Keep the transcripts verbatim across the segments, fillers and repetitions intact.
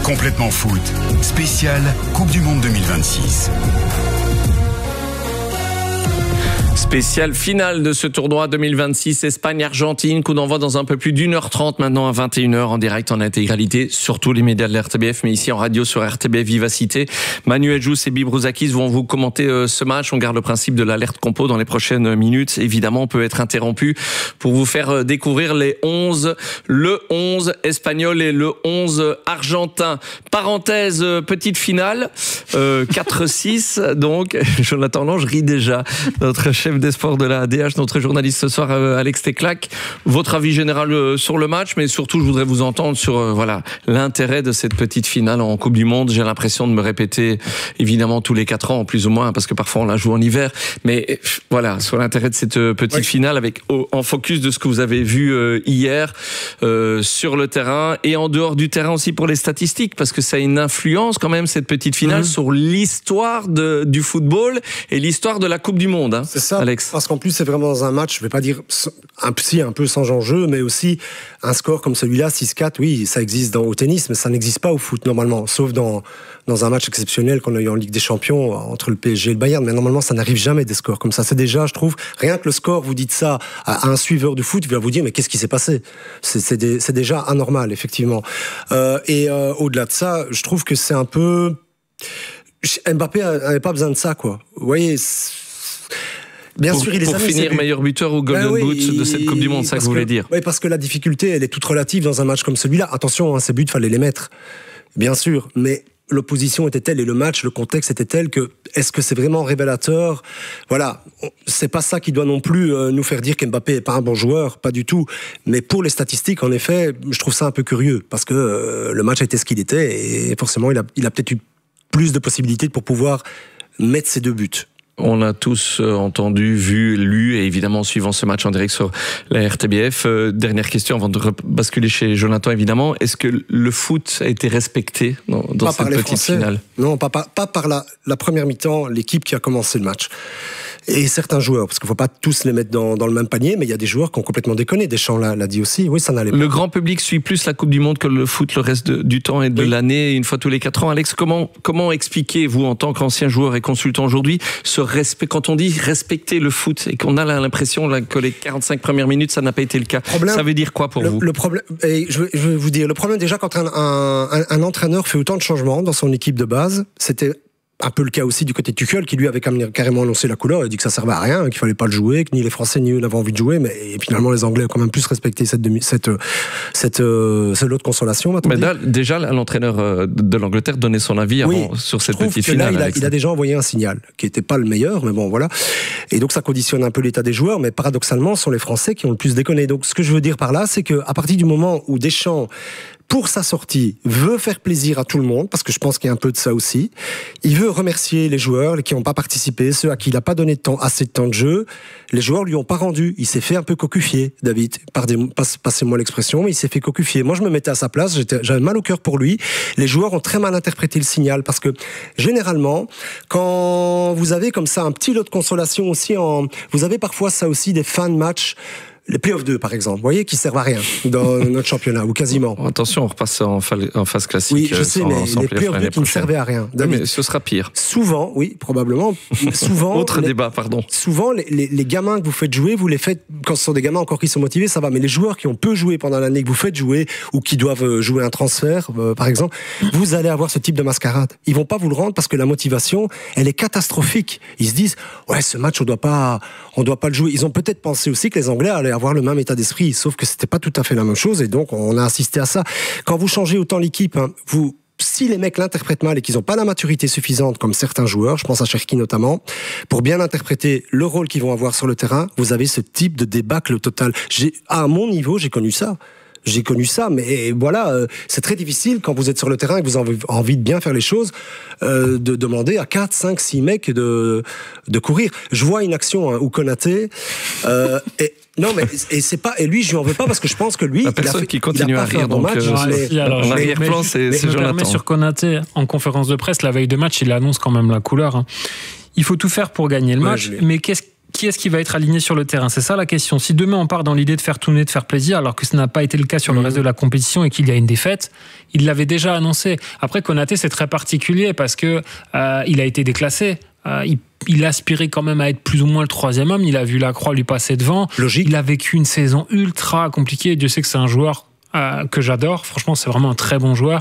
Complètement foot, spécial Coupe du Monde deux mille vingt-six. Spécial finale de ce tournoi deux mille vingt-six, Espagne-Argentine, coup d'envoi dans un peu plus d'une heure trente maintenant à vingt et une heures en direct en intégralité, sur tous les médias de la R T B F, mais ici en radio sur R T B F Vivacité. Manuel Jousse et Bibrouzakis vont vous commenter euh, ce match. On garde le principe de l'alerte compo dans les prochaines minutes. Évidemment, on peut être interrompu pour vous faire euh, découvrir les onze, le onze espagnol et le onze argentin. Parenthèse, euh, petite finale, euh, quatre six, donc, Jonathan Lange rit déjà, notre chef des sports de la A D H, notre journaliste ce soir, euh, Alex Teclac. Votre avis général euh, sur le match, mais surtout, je voudrais vous entendre sur euh, voilà l'intérêt de cette petite finale en Coupe du Monde. J'ai l'impression de me répéter, évidemment, tous les quatre ans, plus ou moins, parce que parfois on la joue en hiver. Mais euh, voilà, sur l'intérêt de cette euh, petite oui. finale, avec oh, en focus de ce que vous avez vu euh, hier euh, sur le terrain et en dehors du terrain aussi pour les statistiques, parce que ça a une influence quand même, cette petite finale, mmh. sur l'histoire de, du football et l'histoire de la Coupe du Monde. Hein. C'est ça. Alex. Parce qu'en plus, c'est vraiment dans un match, je vais pas dire un, si, un peu sans enjeu, mais aussi un score comme celui-là, six quatre, oui, ça existe dans, au tennis, mais ça n'existe pas au foot normalement, sauf dans, dans un match exceptionnel qu'on a eu en Ligue des Champions entre le P S G et le Bayern, mais normalement, ça n'arrive jamais des scores comme ça. C'est déjà, je trouve, rien que le score, vous dites ça à un suiveur de foot, il va vous dire, mais qu'est-ce qui s'est passé ? C'est, c'est, des, c'est déjà anormal, effectivement. Euh, et euh, au-delà de ça, je trouve que c'est un peu... Mbappé n'avait pas besoin de ça, quoi. Vous voyez... Bien pour, sûr, il est pour finir meilleur buteur ou Golden ben oui, Boot de cette Coupe du Monde, c'est ça que vous voulez dire. Oui, parce que la difficulté, elle est toute relative dans un match comme celui-là. Attention, hein, ces buts, fallait les mettre, bien sûr, mais l'opposition était telle et le match, le contexte était tel que est-ce que c'est vraiment révélateur ? Voilà, c'est pas ça qui doit non plus euh, nous faire dire qu'Mbappé est pas un bon joueur, pas du tout. Mais pour les statistiques, en effet, je trouve ça un peu curieux parce que euh, le match a été ce qu'il était et forcément, il a, il a peut-être eu plus de possibilités pour pouvoir mettre ses deux buts. On a tous entendu, vu, lu, et évidemment, suivant ce match en direct sur la R T B F. Euh, dernière question avant de basculer chez Jonathan, évidemment. Est-ce que le foot a été respecté dans, dans cette petite Français. finale ? Non, pas, pas, pas par la, la première mi-temps, l'équipe qui a commencé le match. Et certains joueurs, parce qu'il ne faut pas tous les mettre dans, dans le même panier, mais il y a des joueurs qui ont complètement déconné. Deschamps l'a, l'a dit aussi, oui, ça n'allait pas. Le grand public suit plus la Coupe du Monde que le foot le reste de, du temps et de oui. l'année, une fois tous les quatre ans. Alex, comment, comment expliquer, vous, en tant qu'ancien joueur et consultant aujourd'hui, ce respect, quand on dit respecter le foot et qu'on a l'impression là, que les quarante-cinq premières minutes, ça n'a pas été le cas. Problème, ça veut dire quoi pour le, vous ? Le problème, et je, vais, je vais vous dire, le problème déjà, quand un, un, un, un entraîneur fait autant de changements dans son équipe de base, c'était un peu le cas aussi du côté de Tuchel, qui lui avait carrément annoncé la couleur, il a dit que ça servait à rien, qu'il fallait pas le jouer, que ni les Français ni eux n'avaient envie de jouer, mais et finalement les Anglais ont quand même plus respecté cette demi, cette cette euh, cette lot de consolation. Mais là, déjà, l'entraîneur de l'Angleterre donnait son avis avant, oui, sur cette petite finale. Là, il, a, il a déjà envoyé un signal qui était pas le meilleur, mais bon voilà. Et donc ça conditionne un peu l'état des joueurs, mais paradoxalement, ce sont les Français qui ont le plus déconné. Donc ce que je veux dire par là, c'est que à partir du moment où Deschamps, pour sa sortie, veut faire plaisir à tout le monde, parce que je pense qu'il y a un peu de ça aussi. Il veut remercier les joueurs qui n'ont pas participé, ceux à qui il n'a pas donné de temps, assez de temps de jeu. Les joueurs lui ont pas rendu. Il s'est fait un peu cocufier, David. Pardon, passez-moi l'expression, mais il s'est fait cocufier. Moi, je me mettais à sa place, j'étais, j'avais mal au cœur pour lui. Les joueurs ont très mal interprété le signal, parce que généralement, quand vous avez comme ça un petit lot de consolation aussi, en, vous avez parfois ça aussi des fins de match. Les playoffs deux, par exemple, vous voyez, qui servent à rien dans notre championnat, ou quasiment. Attention, on repasse en, fa- en phase classique. Oui, je sais, sans, mais sans les playoffs deux qui ne servaient à rien. Oui, mais ce sera pire. Souvent, oui, probablement. Souvent. Autre les, débat, pardon. Souvent, les, les, les gamins que vous faites jouer, vous les faites, quand ce sont des gamins encore qui sont motivés, ça va. Mais les joueurs qui ont peu joué pendant l'année que vous faites jouer, ou qui doivent jouer un transfert, euh, par exemple, vous allez avoir ce type de mascarade. Ils vont pas vous le rendre parce que la motivation, elle est catastrophique. Ils se disent, ouais, ce match, on doit pas, on doit pas le jouer. Ils ont peut-être pensé aussi que les Anglais allaient avoir le même état d'esprit. Sauf que c'était pas tout à fait la même chose et donc on a assisté à ça. Quand vous changez autant l'équipe, hein, vous, si les mecs l'interprètent mal et qu'ils n'ont pas la maturité suffisante comme certains joueurs, je pense à Cherki notamment, pour bien interpréter le rôle qu'ils vont avoir sur le terrain, vous avez ce type de débâcle total. J'ai, à mon niveau, j'ai connu ça. J'ai connu ça, mais voilà, euh, c'est très difficile quand vous êtes sur le terrain et que vous avez envie de bien faire les choses, euh, de demander à quatre, cinq, six mecs de, de courir. Je vois une action hein, où Konaté, euh, et, non mais et c'est pas et lui je lui en veux pas parce que je pense que lui la personne il a fait, qui continue il a à rire donc match, euh, mais, si, alors, en arrière-plan c'est, c'est je me Jonathan. permets sur Konaté en conférence de presse la veille de match il annonce quand même la couleur. Il faut tout faire pour gagner le ouais, match, mais qu'est-ce qui est-ce qui va être aligné sur le terrain? C'est ça la question. Si demain on part dans l'idée de faire tourner, de faire plaisir, alors que ce n'a pas été le cas sur le mmh. reste de la compétition et qu'il y a une défaite, il l'avait déjà annoncé. Après, Konaté, c'est très particulier parce que euh, il a été déclassé. Euh, il, il aspirait quand même à être plus ou moins le troisième homme. Il a vu la croix lui passer devant. Logique. Il a vécu une saison ultra compliquée. Dieu sait que c'est un joueur euh, que j'adore. Franchement, c'est vraiment un très bon joueur.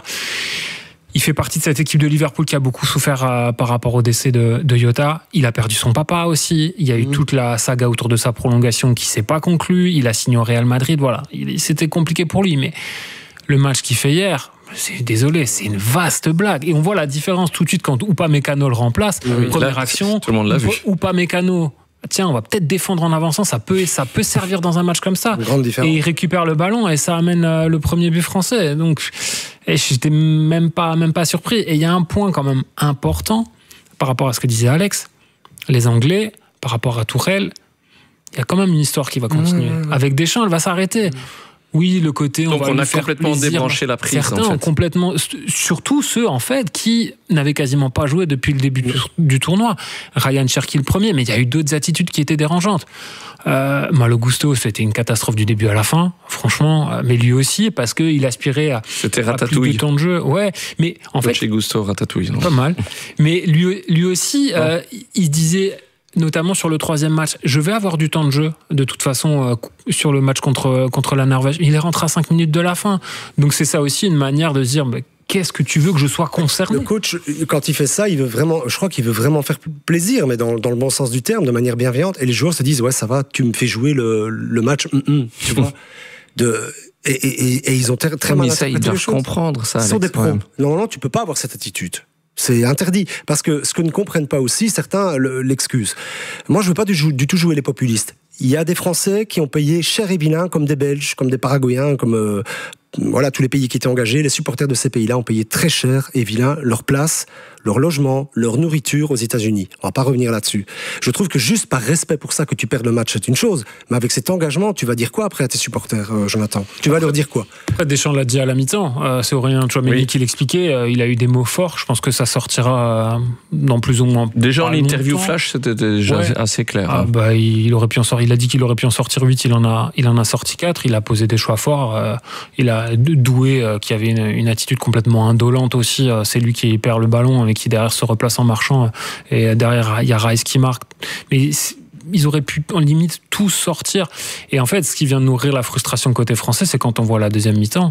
Il fait partie de cette équipe de Liverpool qui a beaucoup souffert euh, par rapport au décès de, de Jota. Il a perdu son papa aussi. Il y a eu mmh. toute la saga autour de sa prolongation qui ne s'est pas conclue. Il a signé au Real Madrid. Voilà. Il, c'était compliqué pour lui. Mais le match qu'il fait hier, c'est, désolé, c'est une vaste blague. Et on voit la différence tout de suite quand Upamecano le remplace. Oui, Première là, action, tout le monde l'a vu. Upamecano, tiens, on va peut-être défendre en avançant, ça peut, ça peut servir dans un match comme ça. Grande différence. Et il récupère le ballon et ça amène euh, le premier but français. Donc, et j'étais même pas, même pas surpris. Et il y a un point quand même important par rapport à ce que disait Alex. Les Anglais, par rapport à Tourelle, il y a quand même une histoire qui va continuer. Mmh. Avec Deschamps, elle va s'arrêter. Mmh. Oui, le côté on donc va on a faire complètement plaisir. débranché la prise. Certains en fait. ont complètement, surtout ceux en fait qui n'avaient quasiment pas joué depuis le début du, du tournoi. Ryan Cherki le premier, mais il y a eu d'autres attitudes qui étaient dérangeantes. Euh, Malo Gusto, c'était une catastrophe du début à la fin, franchement, mais lui aussi parce que il aspirait à, c'était à plus de temps de jeu. Ouais, mais en fait, chez Gusto, Ratatouille, non pas mal. Mais lui, lui aussi, euh, il disait. Notamment sur le troisième match, je vais avoir du temps de jeu de toute façon euh, sur le match contre, contre la Norvège. Il est rentré à cinq minutes de la fin. Donc c'est ça aussi une manière de se dire bah, qu'est-ce que tu veux que je sois concerné? Le coach, quand il fait ça, il veut vraiment, je crois qu'il veut vraiment faire plaisir, mais dans, dans le bon sens du terme, de manière bienveillante. Et les joueurs se disent ouais, ça va, tu me fais jouer le, le match, mm-mm, tu vois. De, et, et, et, et ils ont très, très mal interprété les choses. Ils doivent comprendre ça. Ce sont des pros. Non, non, tu peux pas avoir cette attitude. C'est interdit. Parce que ce que ne comprennent pas aussi, certains l'exusent. Moi, je veux pas du, du tout jouer les populistes. Il y a des Français qui ont payé cher et vilain, comme des Belges, comme des Paraguayens, comme euh, voilà tous les pays qui étaient engagés. Les supporters de ces pays-là ont payé très cher et vilain leur place, leur logement, leur nourriture aux États-Unis. On va pas revenir là-dessus. Je trouve que juste par respect pour ça que tu perds le match, c'est une chose. Mais avec cet engagement, tu vas dire quoi après à tes supporters, euh, Jonathan? Tu vas leur dire quoi? Après, Deschamps l'a dit à la mi-temps. Euh, c'est Aurélien Tchouaméni oui. qui l'expliquait. Euh, il a eu des mots forts. Je pense que ça sortira euh, dans plus ou moins. Déjà en interview flash, c'était déjà ouais. assez clair. Ah, hein. bah, il aurait pu en sortir. Il a dit qu'il aurait pu en sortir huit. Il en a, il en a sorti quatre. Il a posé des choix forts. Euh, il a Doué euh, qui avait une, une attitude complètement indolente aussi. Euh, c'est lui qui perd le ballon et qui derrière se replace en marchant. Et derrière, il y a Rice qui marque. Mais ils auraient pu en limite tout sortir. Et en fait, ce qui vient de nourrir la frustration côté français, c'est quand on voit la deuxième mi-temps.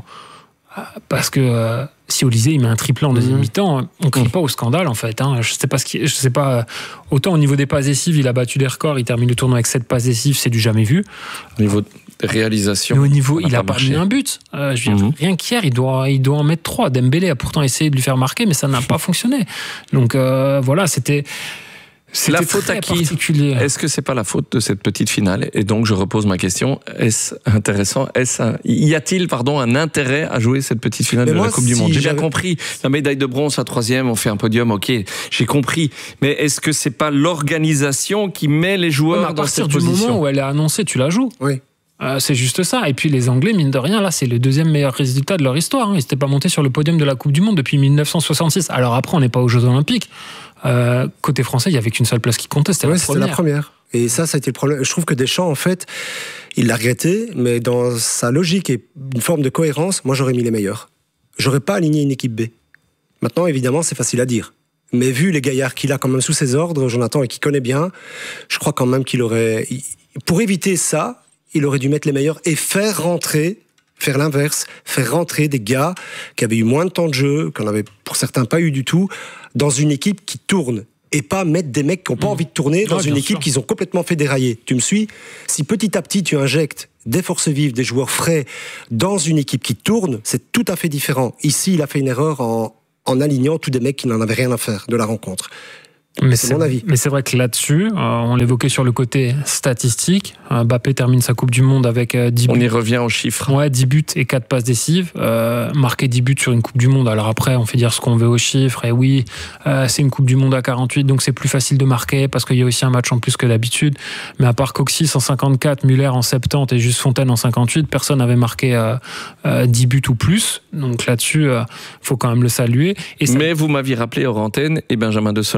Parce que euh, si Olysée il met un triplé en deuxième mmh. mi-temps, on ne crie mmh. pas au scandale en fait. Hein. Je sais pas ce qui, je sais pas. Autant au niveau des passes décisives, il a battu des records. Il termine le tournoi avec sept passes décisives, c'est du jamais vu. Au niveau de réalisation, mais au niveau, il n'a a pas, pas mis un but. Euh, je veux dire, mmh. rien qu'hier, il doit, il doit en mettre trois. Dembélé a pourtant essayé de lui faire marquer, mais ça n'a pas fonctionné. Donc euh, voilà, c'était. C'est la faute à qui? Est-ce que c'est pas la faute de cette petite finale? Et donc je repose ma question. Est-ce intéressant? Est-ce un... Y a-t-il pardon un intérêt à jouer cette petite finale mais de moi, la Coupe si du Monde? J'ai bien compris. La médaille de bronze, la troisième, on fait un podium. Ok, j'ai compris. Mais est-ce que c'est pas l'organisation qui met les joueurs dans cette position? À partir du moment où elle est annoncée, tu la joues. Oui. Euh, c'est juste ça. Et puis les Anglais, mine de rien, là, c'est le deuxième meilleur résultat de leur histoire. Hein. Ils n'étaient pas montés sur le podium de la Coupe du Monde depuis mille neuf cent soixante-six. Alors après, on n'est pas aux Jeux Olympiques. Euh, côté français, il n'y avait qu'une seule place qui comptait, c'était, ouais, la, c'était la première. Et ça, ça a été le problème. Je trouve que Deschamps, en fait, il l'a regretté, mais dans sa logique et une forme de cohérence, moi, j'aurais mis les meilleurs. J'aurais pas aligné une équipe B. Maintenant, évidemment, c'est facile à dire. Mais vu les gaillards qu'il a quand même sous ses ordres, Jonathan, et qu'il connaît bien, je crois quand même qu'il aurait... Pour éviter ça, il aurait dû mettre les meilleurs et faire rentrer... faire l'inverse, faire rentrer des gars qui avaient eu moins de temps de jeu, qu'on avait pour certains pas eu du tout, dans une équipe qui tourne. Et pas mettre des mecs qui n'ont pas mmh. envie de tourner dans ouais, une équipe sûr. qu'ils ont complètement fait dérailler. Tu me suis? Si petit à petit tu injectes des forces vives, des joueurs frais dans une équipe qui tourne, c'est tout à fait différent. Ici, il a fait une erreur en, en alignant tous des mecs qui n'en avaient rien à faire de la rencontre. Mais c'est, c'est mon avis. Mais c'est vrai que là-dessus, euh, on l'évoquait sur le côté statistique. Euh, Mbappé termine sa Coupe du Monde avec euh, dix buts. On y revient aux chiffres. Ouais, dix buts et quatre passes décisives. Euh, marquer dix buts sur une Coupe du Monde. Alors après, on fait dire ce qu'on veut aux chiffres. Et oui, euh, c'est une Coupe du Monde à quarante-huit, donc c'est plus facile de marquer parce qu'il y a aussi un match en plus que d'habitude. Mais à part Coxis en cinquante-quatre, Müller en soixante-dix et Juste Fontaine en cinquante-huit, personne n'avait marqué euh, euh, dix buts ou plus. Donc là-dessus, il euh, faut quand même le saluer. Et ça... Mais vous m'aviez rappelé hors antenne, et Benjamin de Solinck l'a fait dans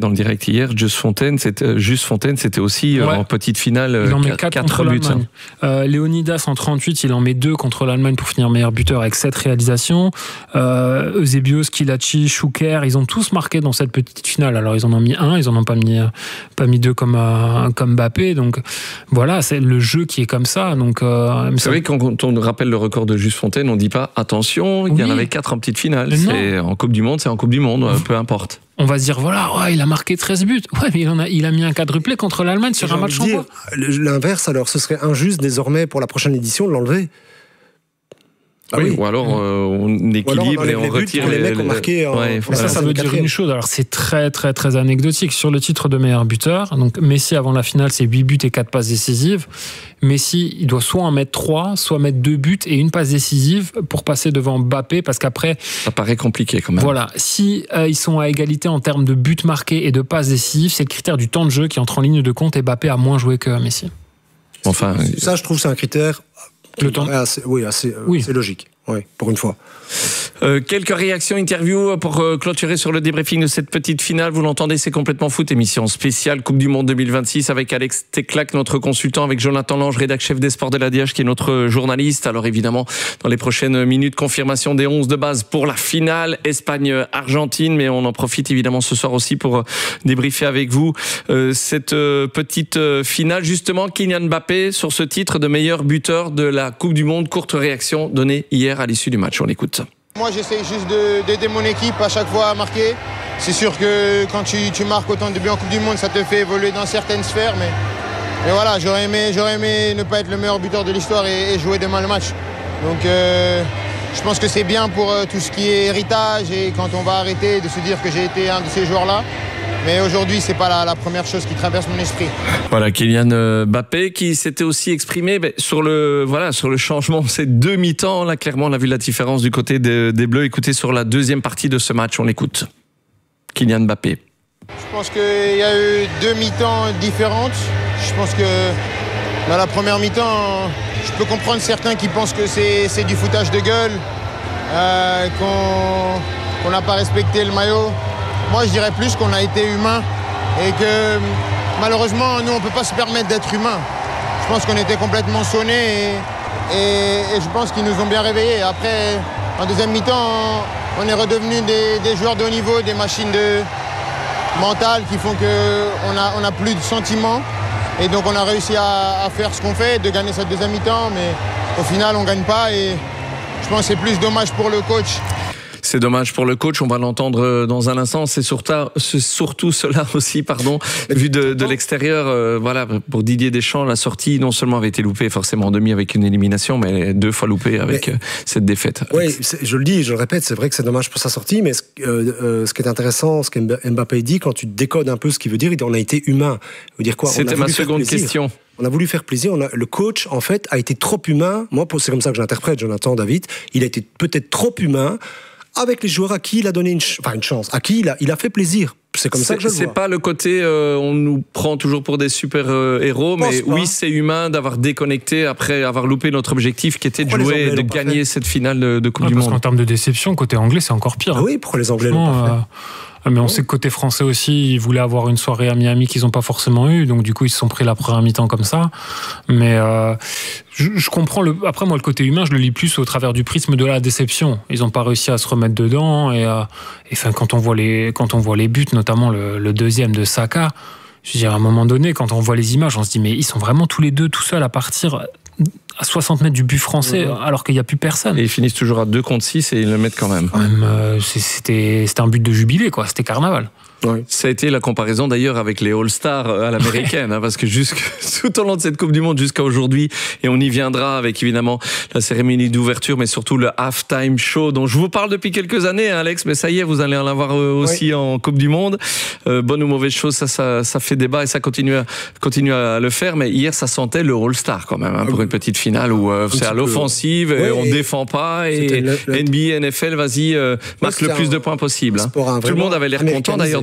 dans le direct hier, Just Fontaine, c'était, Just Fontaine, c'était aussi ouais. en petite finale. Il en met quatre contre buts, l'Allemagne. Hein. Euh, Léonidas en trente-huit, il en met deux contre l'Allemagne pour finir meilleur buteur avec sept réalisations. Euh, Eusebios, Kilachi, Schuker, ils ont tous marqué dans cette petite finale. Alors ils en ont mis un, ils en ont pas mis pas mis deux comme euh, comme Mbappé. Donc voilà, c'est le jeu qui est comme ça. Donc euh, vous savez quand on rappelle le record de Just Fontaine, on dit pas attention, il oui. y en avait quatre en petite finale. C'est en Coupe du Monde, c'est en Coupe du Monde, mmh. peu importe. On va se dire, voilà, ouais, il a marqué treize buts. Ouais, mais il, en a, il a mis un quadruplé contre l'Allemagne sur un match en poids. L'inverse, alors, ce serait injuste désormais pour la prochaine édition de l'enlever. Ah oui, oui, ou alors euh, on équilibre et on les retire buts, les, les mecs ont marqué. En... Ouais, voilà. Ça, ça veut dire une chose. Alors c'est très très très anecdotique sur le titre de meilleur buteur. Donc Messi avant la finale, c'est huit buts et quatre passes décisives. Messi, il doit soit en mettre trois, soit mettre deux buts et une passe décisive pour passer devant Mbappé, parce qu'après ça paraît compliqué quand même. Voilà, si euh, ils sont à égalité en termes de buts marqués et de passes décisives, c'est le critère du temps de jeu qui entre en ligne de compte et Mbappé a moins joué que Messi. Enfin, ça, je trouve, c'est un critère. Le temps. Assez, oui, assez, oui. c'est logique. Oui, pour une fois. Euh, quelques réactions, interviews pour euh, clôturer sur le débriefing de cette petite finale. Vous l'entendez, c'est complètement foot. Émission spéciale Coupe du Monde deux mille vingt-six avec Alex Teclac, notre consultant, avec Jonathan Lange, rédac chef des sports de l'A D H, qui est notre journaliste. Alors évidemment, dans les prochaines minutes, confirmation des onze de base pour la finale Espagne-Argentine. Mais on en profite évidemment ce soir aussi pour débriefer avec vous euh, cette euh, petite euh, finale. Justement, Kylian Mbappé sur ce titre de meilleur buteur de la Coupe du Monde. Courte réaction donnée hier à l'issue du match. On l'écoute. Moi, j'essaie juste de, d'aider mon équipe à chaque fois à marquer. C'est sûr que quand tu, tu marques autant de buts en Coupe du Monde, ça te fait évoluer dans certaines sphères. Mais, mais voilà, j'aurais aimé, j'aurais aimé ne pas être le meilleur buteur de l'histoire et, et jouer demain le match. Donc euh, je pense que c'est bien pour euh, tout ce qui est héritage et quand on va arrêter de se dire que j'ai été un de ces joueurs-là. Mais aujourd'hui, c'est pas la, la première chose qui traverse mon esprit. Voilà, Kylian Mbappé qui s'était aussi exprimé sur le voilà sur le changement de ces deux mi-temps. Là, clairement, on a vu la différence du côté des, des Bleus. Écoutez, sur la deuxième partie de ce match, on l'écoute. Kylian Mbappé. Je pense qu'il y a eu deux mi-temps différentes. Je pense que dans la première mi-temps, je peux comprendre certains qui pensent que c'est, c'est du foutage de gueule, euh, qu'on, qu'on n'a pas respecté le maillot. Moi, je dirais plus qu'on a été humain et que malheureusement, nous, on ne peut pas se permettre d'être humain. Je pense qu'on était complètement sonnés et, et, et je pense qu'ils nous ont bien réveillés. Après, en deuxième mi-temps, on est redevenus des, des joueurs de haut niveau, des machines de mentales qui font qu'on n'a on a plus de sentiments. Et donc, on a réussi à, à faire ce qu'on fait, de gagner cette deuxième mi-temps. Mais au final, on ne gagne pas et je pense que c'est plus dommage pour le coach. C'est dommage pour le coach, on va l'entendre dans un instant. C'est surtout, c'est surtout cela aussi, pardon, vu de, de l'extérieur. Euh, voilà, pour Didier Deschamps, la sortie non seulement avait été loupée forcément en demi avec une élimination, mais deux fois loupée avec mais, cette défaite. Oui, je le dis, je le répète, c'est vrai que c'est dommage pour sa sortie, mais ce, euh, euh, ce qui est intéressant, ce qu'Mbappé dit, quand tu décodes un peu ce qu'il veut dire, il dit on a été humain. Il veut dire quoi? C'était ma seconde question. On a voulu faire plaisir. On a, le coach, en fait, a été trop humain. Moi, c'est comme ça que je l'interprète, Jonathan, David. Il a été peut-être trop humain avec les joueurs à qui il a donné une, ch- enfin une chance, à qui il a, il a fait plaisir. C'est comme c'est, ça que je le vois. C'est pas le côté, euh, on nous prend toujours pour des super euh, héros, mais oui, c'est humain d'avoir déconnecté après avoir loupé notre objectif qui était de jouer et de gagner cette finale de, de Coupe ouais, du parce Monde. Parce qu'en termes de déception, côté anglais, c'est encore pire. Ah oui, pourquoi les Anglais l'ont pas fait euh... Mais on sait que côté français aussi, ils voulaient avoir une soirée à Miami qu'ils n'ont pas forcément eu, donc du coup ils se sont pris la première mi-temps comme ça. Mais euh, je, je comprends. Le, après moi, le côté humain, je le lis plus au travers du prisme de la déception. Ils n'ont pas réussi à se remettre dedans. Et, euh, et enfin, quand on voit les quand on voit les buts, notamment le, le deuxième de Saka, je veux dire, à un moment donné, quand on voit les images, on se dit mais ils sont vraiment tous les deux tout seuls à partir à soixante mètres du but français, mmh. alors qu'il n'y a plus personne. Et ils finissent toujours à deux contre six et ils le mettent quand même. Quand même euh, c'était, c'était un but de jubilé, quoi. C'était carnaval. Oui. Ça a été la comparaison d'ailleurs avec les All-Stars à l'américaine, hein, parce que jusque, tout au long de cette Coupe du Monde jusqu'à aujourd'hui, et on y viendra avec évidemment la cérémonie d'ouverture, mais surtout le halftime show dont je vous parle depuis quelques années, hein, Alex, mais ça y est, vous allez en avoir aussi oui. en Coupe du Monde. Euh, bonne ou mauvaise chose, ça, ça, ça fait débat et ça continue à, continue à le faire, mais hier ça sentait le All-Star quand même, hein, pour une petite finale où euh, c'est à l'offensive, peu... et oui, on défend pas, et le, le... N B A, N F L, vas-y, euh, marque le plus de points possible. Hein. Tout le monde avait l'air content d'ailleurs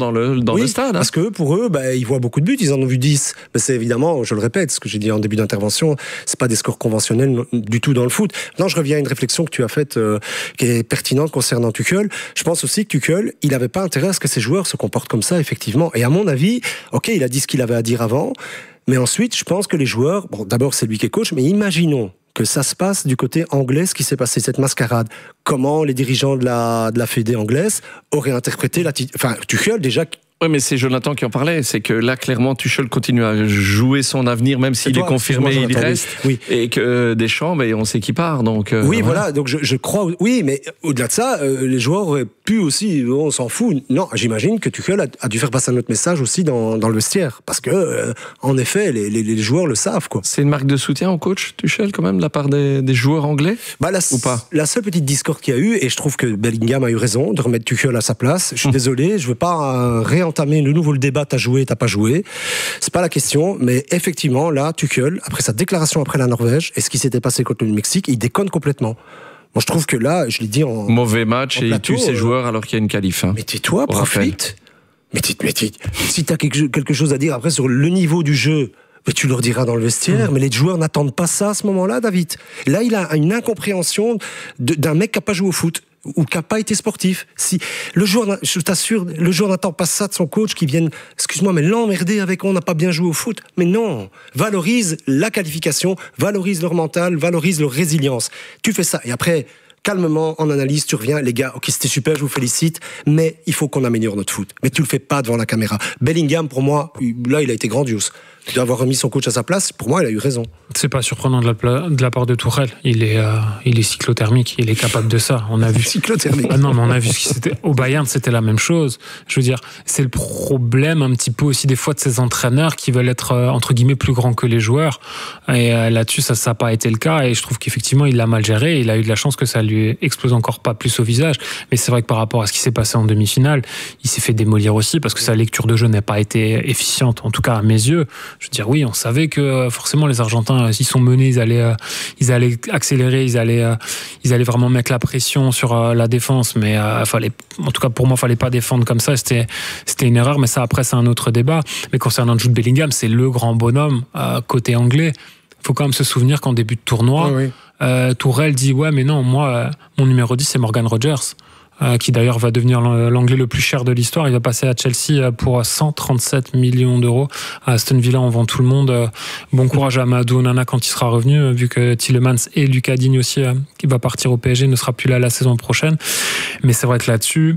dans le, dans oui, le stade. Hein. Parce que pour eux, bah, ils voient beaucoup de buts, ils en ont vu dix. Mais c'est évidemment, je le répète, ce que j'ai dit en début d'intervention, c'est pas des scores conventionnels du tout dans le foot. Maintenant, je reviens à une réflexion que tu as faite, euh, qui est pertinente concernant Tuchel. Je pense aussi que Tuchel, il n'avait pas intérêt à ce que ses joueurs se comportent comme ça, effectivement. Et à mon avis, ok, il a dit ce qu'il avait à dire avant, mais ensuite, je pense que les joueurs, bon, d'abord, c'est lui qui est coach, mais imaginons que ça se passe du côté anglais, ce qui s'est passé, cette mascarade. Comment les dirigeants de la, de la Fédé anglaise auraient interprété la... Enfin, Tuchel, déjà... Oui, mais c'est Jonathan qui en parlait. C'est que là, clairement, Tuchel continue à jouer son avenir, même s'il toi, est confirmé, il reste. Oui. Et que Deschamps, ben, on sait qu'il part. Donc, euh, oui, voilà. voilà. Donc, je, je crois. Oui, mais au-delà de ça, euh, les joueurs auraient pu aussi. On s'en fout. Non, j'imagine que Tuchel a, a dû faire passer un autre message aussi dans, dans le vestiaire. Parce que, euh, en effet, les, les, les joueurs le savent, quoi. C'est une marque de soutien au coach, Tuchel, quand même, de la part des, des joueurs anglais bah, la, ou pas La seule petite discorde qu'il y a eu, et je trouve que Bellingham a eu raison de remettre Tuchel à sa place. Je suis hum. désolé, je veux pas euh, réentamer de nouveau le débat. T'as joué, t'as pas joué, c'est pas la question, mais effectivement là, Tuchel, après sa déclaration après la Norvège et ce qui s'était passé contre le Mexique, il déconne complètement. Moi je trouve que là, je l'ai dit en mauvais match en et plateau, il tue ses euh, joueurs alors qu'il y a une qualif. Hein. Mais tais-toi, profite. Mais, mais si t'as quelque, quelque chose à dire après sur le niveau du jeu, mais tu leur diras dans le vestiaire, mmh. mais les joueurs n'attendent pas ça à ce moment-là, David. Là, il a une incompréhension de, d'un mec qui n'a pas joué au foot ou qui n'a pas été sportif. Si le joueur, je t'assure, le joueur n'attend pas ça de son coach qui vienne, excuse-moi, mais l'emmerder avec on n'a pas bien joué au foot. Mais non, valorise la qualification, valorise leur mental, valorise leur résilience. Tu fais ça et après, calmement, en analyse, tu reviens, les gars, ok, c'était super, je vous félicite, mais il faut qu'on améliore notre foot. Mais tu le fais pas devant la caméra. Bellingham, pour moi, là, il a été grandiose. D'avoir remis son coach à sa place, pour moi, il a eu raison. C'est pas surprenant de la, de la part de Tourelle. Il est, euh, il est cyclothermique, il est capable de ça. On a vu. Cyclothermique. Ah non, mais on a vu ce qui c'était. Au Bayern, c'était la même chose. Je veux dire, c'est le problème un petit peu aussi des fois de ces entraîneurs qui veulent être euh, entre guillemets plus grands que les joueurs. Et euh, là-dessus, ça, ça n'a pas été le cas. Et je trouve qu'effectivement, il l'a mal géré. Il a eu de la chance que ça lui explose encore pas plus au visage. Mais c'est vrai que par rapport à ce qui s'est passé en demi-finale, il s'est fait démolir aussi parce que sa lecture de jeu n'a pas été efficiente, en tout cas à mes yeux. Je veux dire, oui, on savait que forcément les Argentins, s'ils sont menés, ils allaient, euh, ils allaient accélérer, ils allaient, euh, ils allaient vraiment mettre la pression sur euh, la défense. Mais euh, fallait, en tout cas pour moi, fallait pas défendre comme ça. C'était, c'était une erreur. Mais ça, après, c'est un autre débat. Mais concernant Jude Bellingham, c'est le grand bonhomme euh, côté anglais. Il faut quand même se souvenir qu'en début de tournoi, oui, oui. Euh, Tourelle dit ouais, mais non, moi, euh, mon numéro dix, c'est Morgan Rogers. Euh, qui d'ailleurs va devenir l'anglais le plus cher de l'histoire. Il va passer à Chelsea pour cent trente-sept millions d'euros. À Aston Villa, on vend tout le monde. Euh, bon courage à Amadou Onana quand il sera revenu, euh, vu que Tielemans et Lucas Digne aussi, euh, qui va partir au P S G, ne sera plus là la saison prochaine. Mais c'est vrai que là-dessus,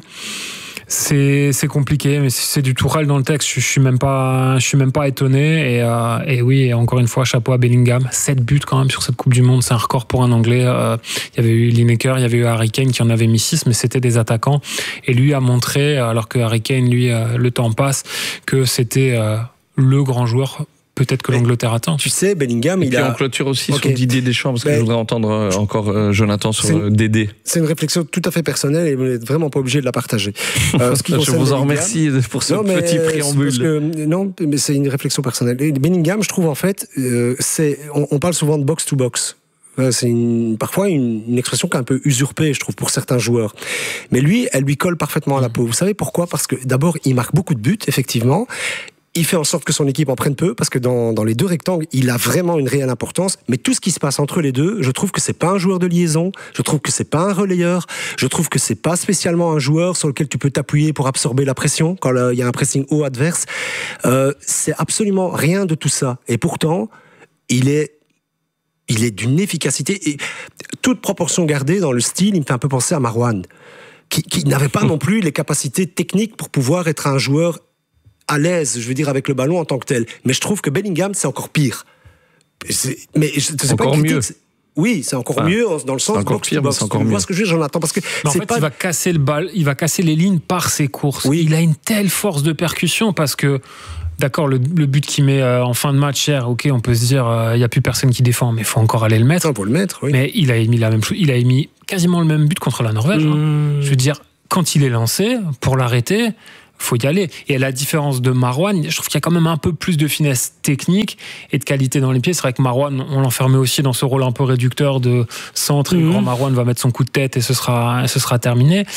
c'est, c'est compliqué, mais c'est du Tourelle dans le texte. Je, je suis même pas, je suis même pas étonné. Et, euh, et oui, et encore une fois, chapeau à Bellingham. sept buts quand même sur cette Coupe du Monde, c'est un record pour un Anglais. Euh, il y avait eu Lineker, il y avait eu Harry Kane qui en avait mis six, mais c'était des attaquants. Et lui a montré, alors que Harry Kane, lui, euh, le temps passe, que c'était euh, le grand joueur. Peut-être que l'Angleterre attend. Tu sais, Bellingham, et il puis a... on clôture aussi okay. sur Didier Deschamps, parce que ben, je voudrais entendre euh, encore euh, Jonathan sur euh, Dédé. C'est une réflexion tout à fait personnelle et vous n'êtes vraiment pas obligé de la partager. Euh, je vous en remercie pour ce non, petit préambule. Parce que, non, mais c'est une réflexion personnelle. Et Bellingham, je trouve en fait, euh, c'est, on, on parle souvent de box-to-box. C'est une, parfois une, une expression qui est un peu usurpée, je trouve, pour certains joueurs. Mais lui, elle lui colle parfaitement à la peau. Vous savez pourquoi ? Parce que d'abord, il marque beaucoup de buts, effectivement. Il fait en sorte que son équipe en prenne peu, parce que dans, dans les deux rectangles, il a vraiment une réelle importance. Mais tout ce qui se passe entre les deux, je trouve que c'est pas un joueur de liaison, je trouve que c'est pas un relayeur, je trouve que c'est pas spécialement un joueur sur lequel tu peux t'appuyer pour absorber la pression quand il y a un pressing haut adverse. Euh, c'est absolument rien de tout ça. Et pourtant, il est il est d'une efficacité, et toute proportion gardée dans le style, il me fait un peu penser à Marouane, qui, qui n'avait pas non plus les capacités techniques pour pouvoir être un joueur à l'aise, je veux dire, avec le ballon en tant que tel. Mais je trouve que Bellingham, c'est encore pire. C'est, mais c'est encore pas mieux. C'est, oui, c'est encore enfin, mieux dans le sens box to box. C'est encore tu mieux. vois ce que je veux dire, Jonathan, parce que en c'est fait, pas... il va casser le bal, il va casser les lignes par ses courses. Oui. Il a une telle force de percussion parce que, d'accord, le, le but qu'il met en fin de match hier, ok, on peut se dire, il euh, n'y a plus personne qui défend, mais il faut encore aller le mettre. Il faut le mettre, oui. Mais il a émis la même chose. Il a émis quasiment le même but contre la Norvège. Mmh. Hein. Je veux dire, quand il est lancé, pour l'arrêter, faut y aller. Et à la différence de Marouane, je trouve qu'il y a quand même un peu plus de finesse technique et de qualité dans les pieds. C'est vrai que Marouane, on l'enfermait aussi dans ce rôle un peu réducteur de centre. Mmh. Et le grand Marouane va mettre son coup de tête et ce sera, ce sera terminé.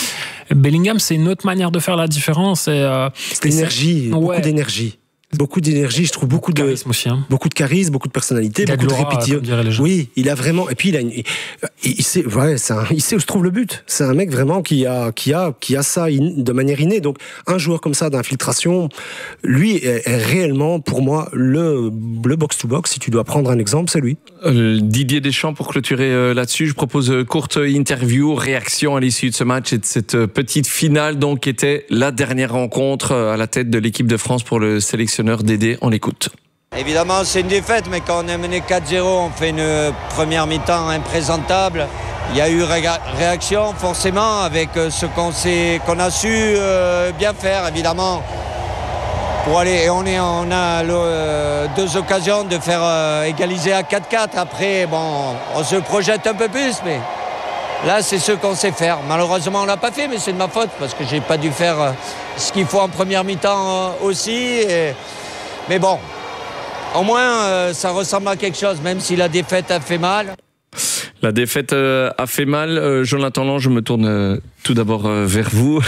Bellingham, c'est une autre manière de faire la différence. Et, euh, c'est l'énergie, c'est... beaucoup Ouais. d'énergie. Beaucoup d'énergie, je trouve beaucoup de charisme aussi, hein. beaucoup de charisme, beaucoup de personnalité, beaucoup de répétition. Oui, il a vraiment. Et puis il a, une, il, il sait, ouais, c'est un, il sait où se trouve le but. C'est un mec vraiment qui a, qui a, qui a ça in, de manière innée. Donc un joueur comme ça d'infiltration, lui est, est réellement pour moi le le box to box. Si tu dois prendre un exemple, c'est lui. Euh, Didier Deschamps, pour clôturer euh, là-dessus, je propose euh, courte interview, réaction à l'issue de ce match et de cette euh, petite finale, donc qui était la dernière rencontre euh, à la tête de l'équipe de France pour le sélectionneur Dédé. On l'écoute. Évidemment, c'est une défaite, mais quand on est mené quatre zéro, on fait une première mi-temps imprésentable. Il y a eu ré- réaction, forcément, avec ce qu'on, sait, qu'on a su euh, bien faire, évidemment. Pour aller, et on, est, on a le, euh, deux occasions de faire euh, égaliser à quatre quatre. Après, bon, on se projette un peu plus, mais là, c'est ce qu'on sait faire. Malheureusement, on ne l'a pas fait, mais c'est de ma faute, parce que je n'ai pas dû faire euh, ce qu'il faut en première mi-temps euh, aussi. Et... Mais bon, au moins, euh, ça ressemble à quelque chose, même si la défaite a fait mal. La défaite euh, a fait mal. Euh, Jonathan Lange, je me tourne euh, tout d'abord euh, vers vous.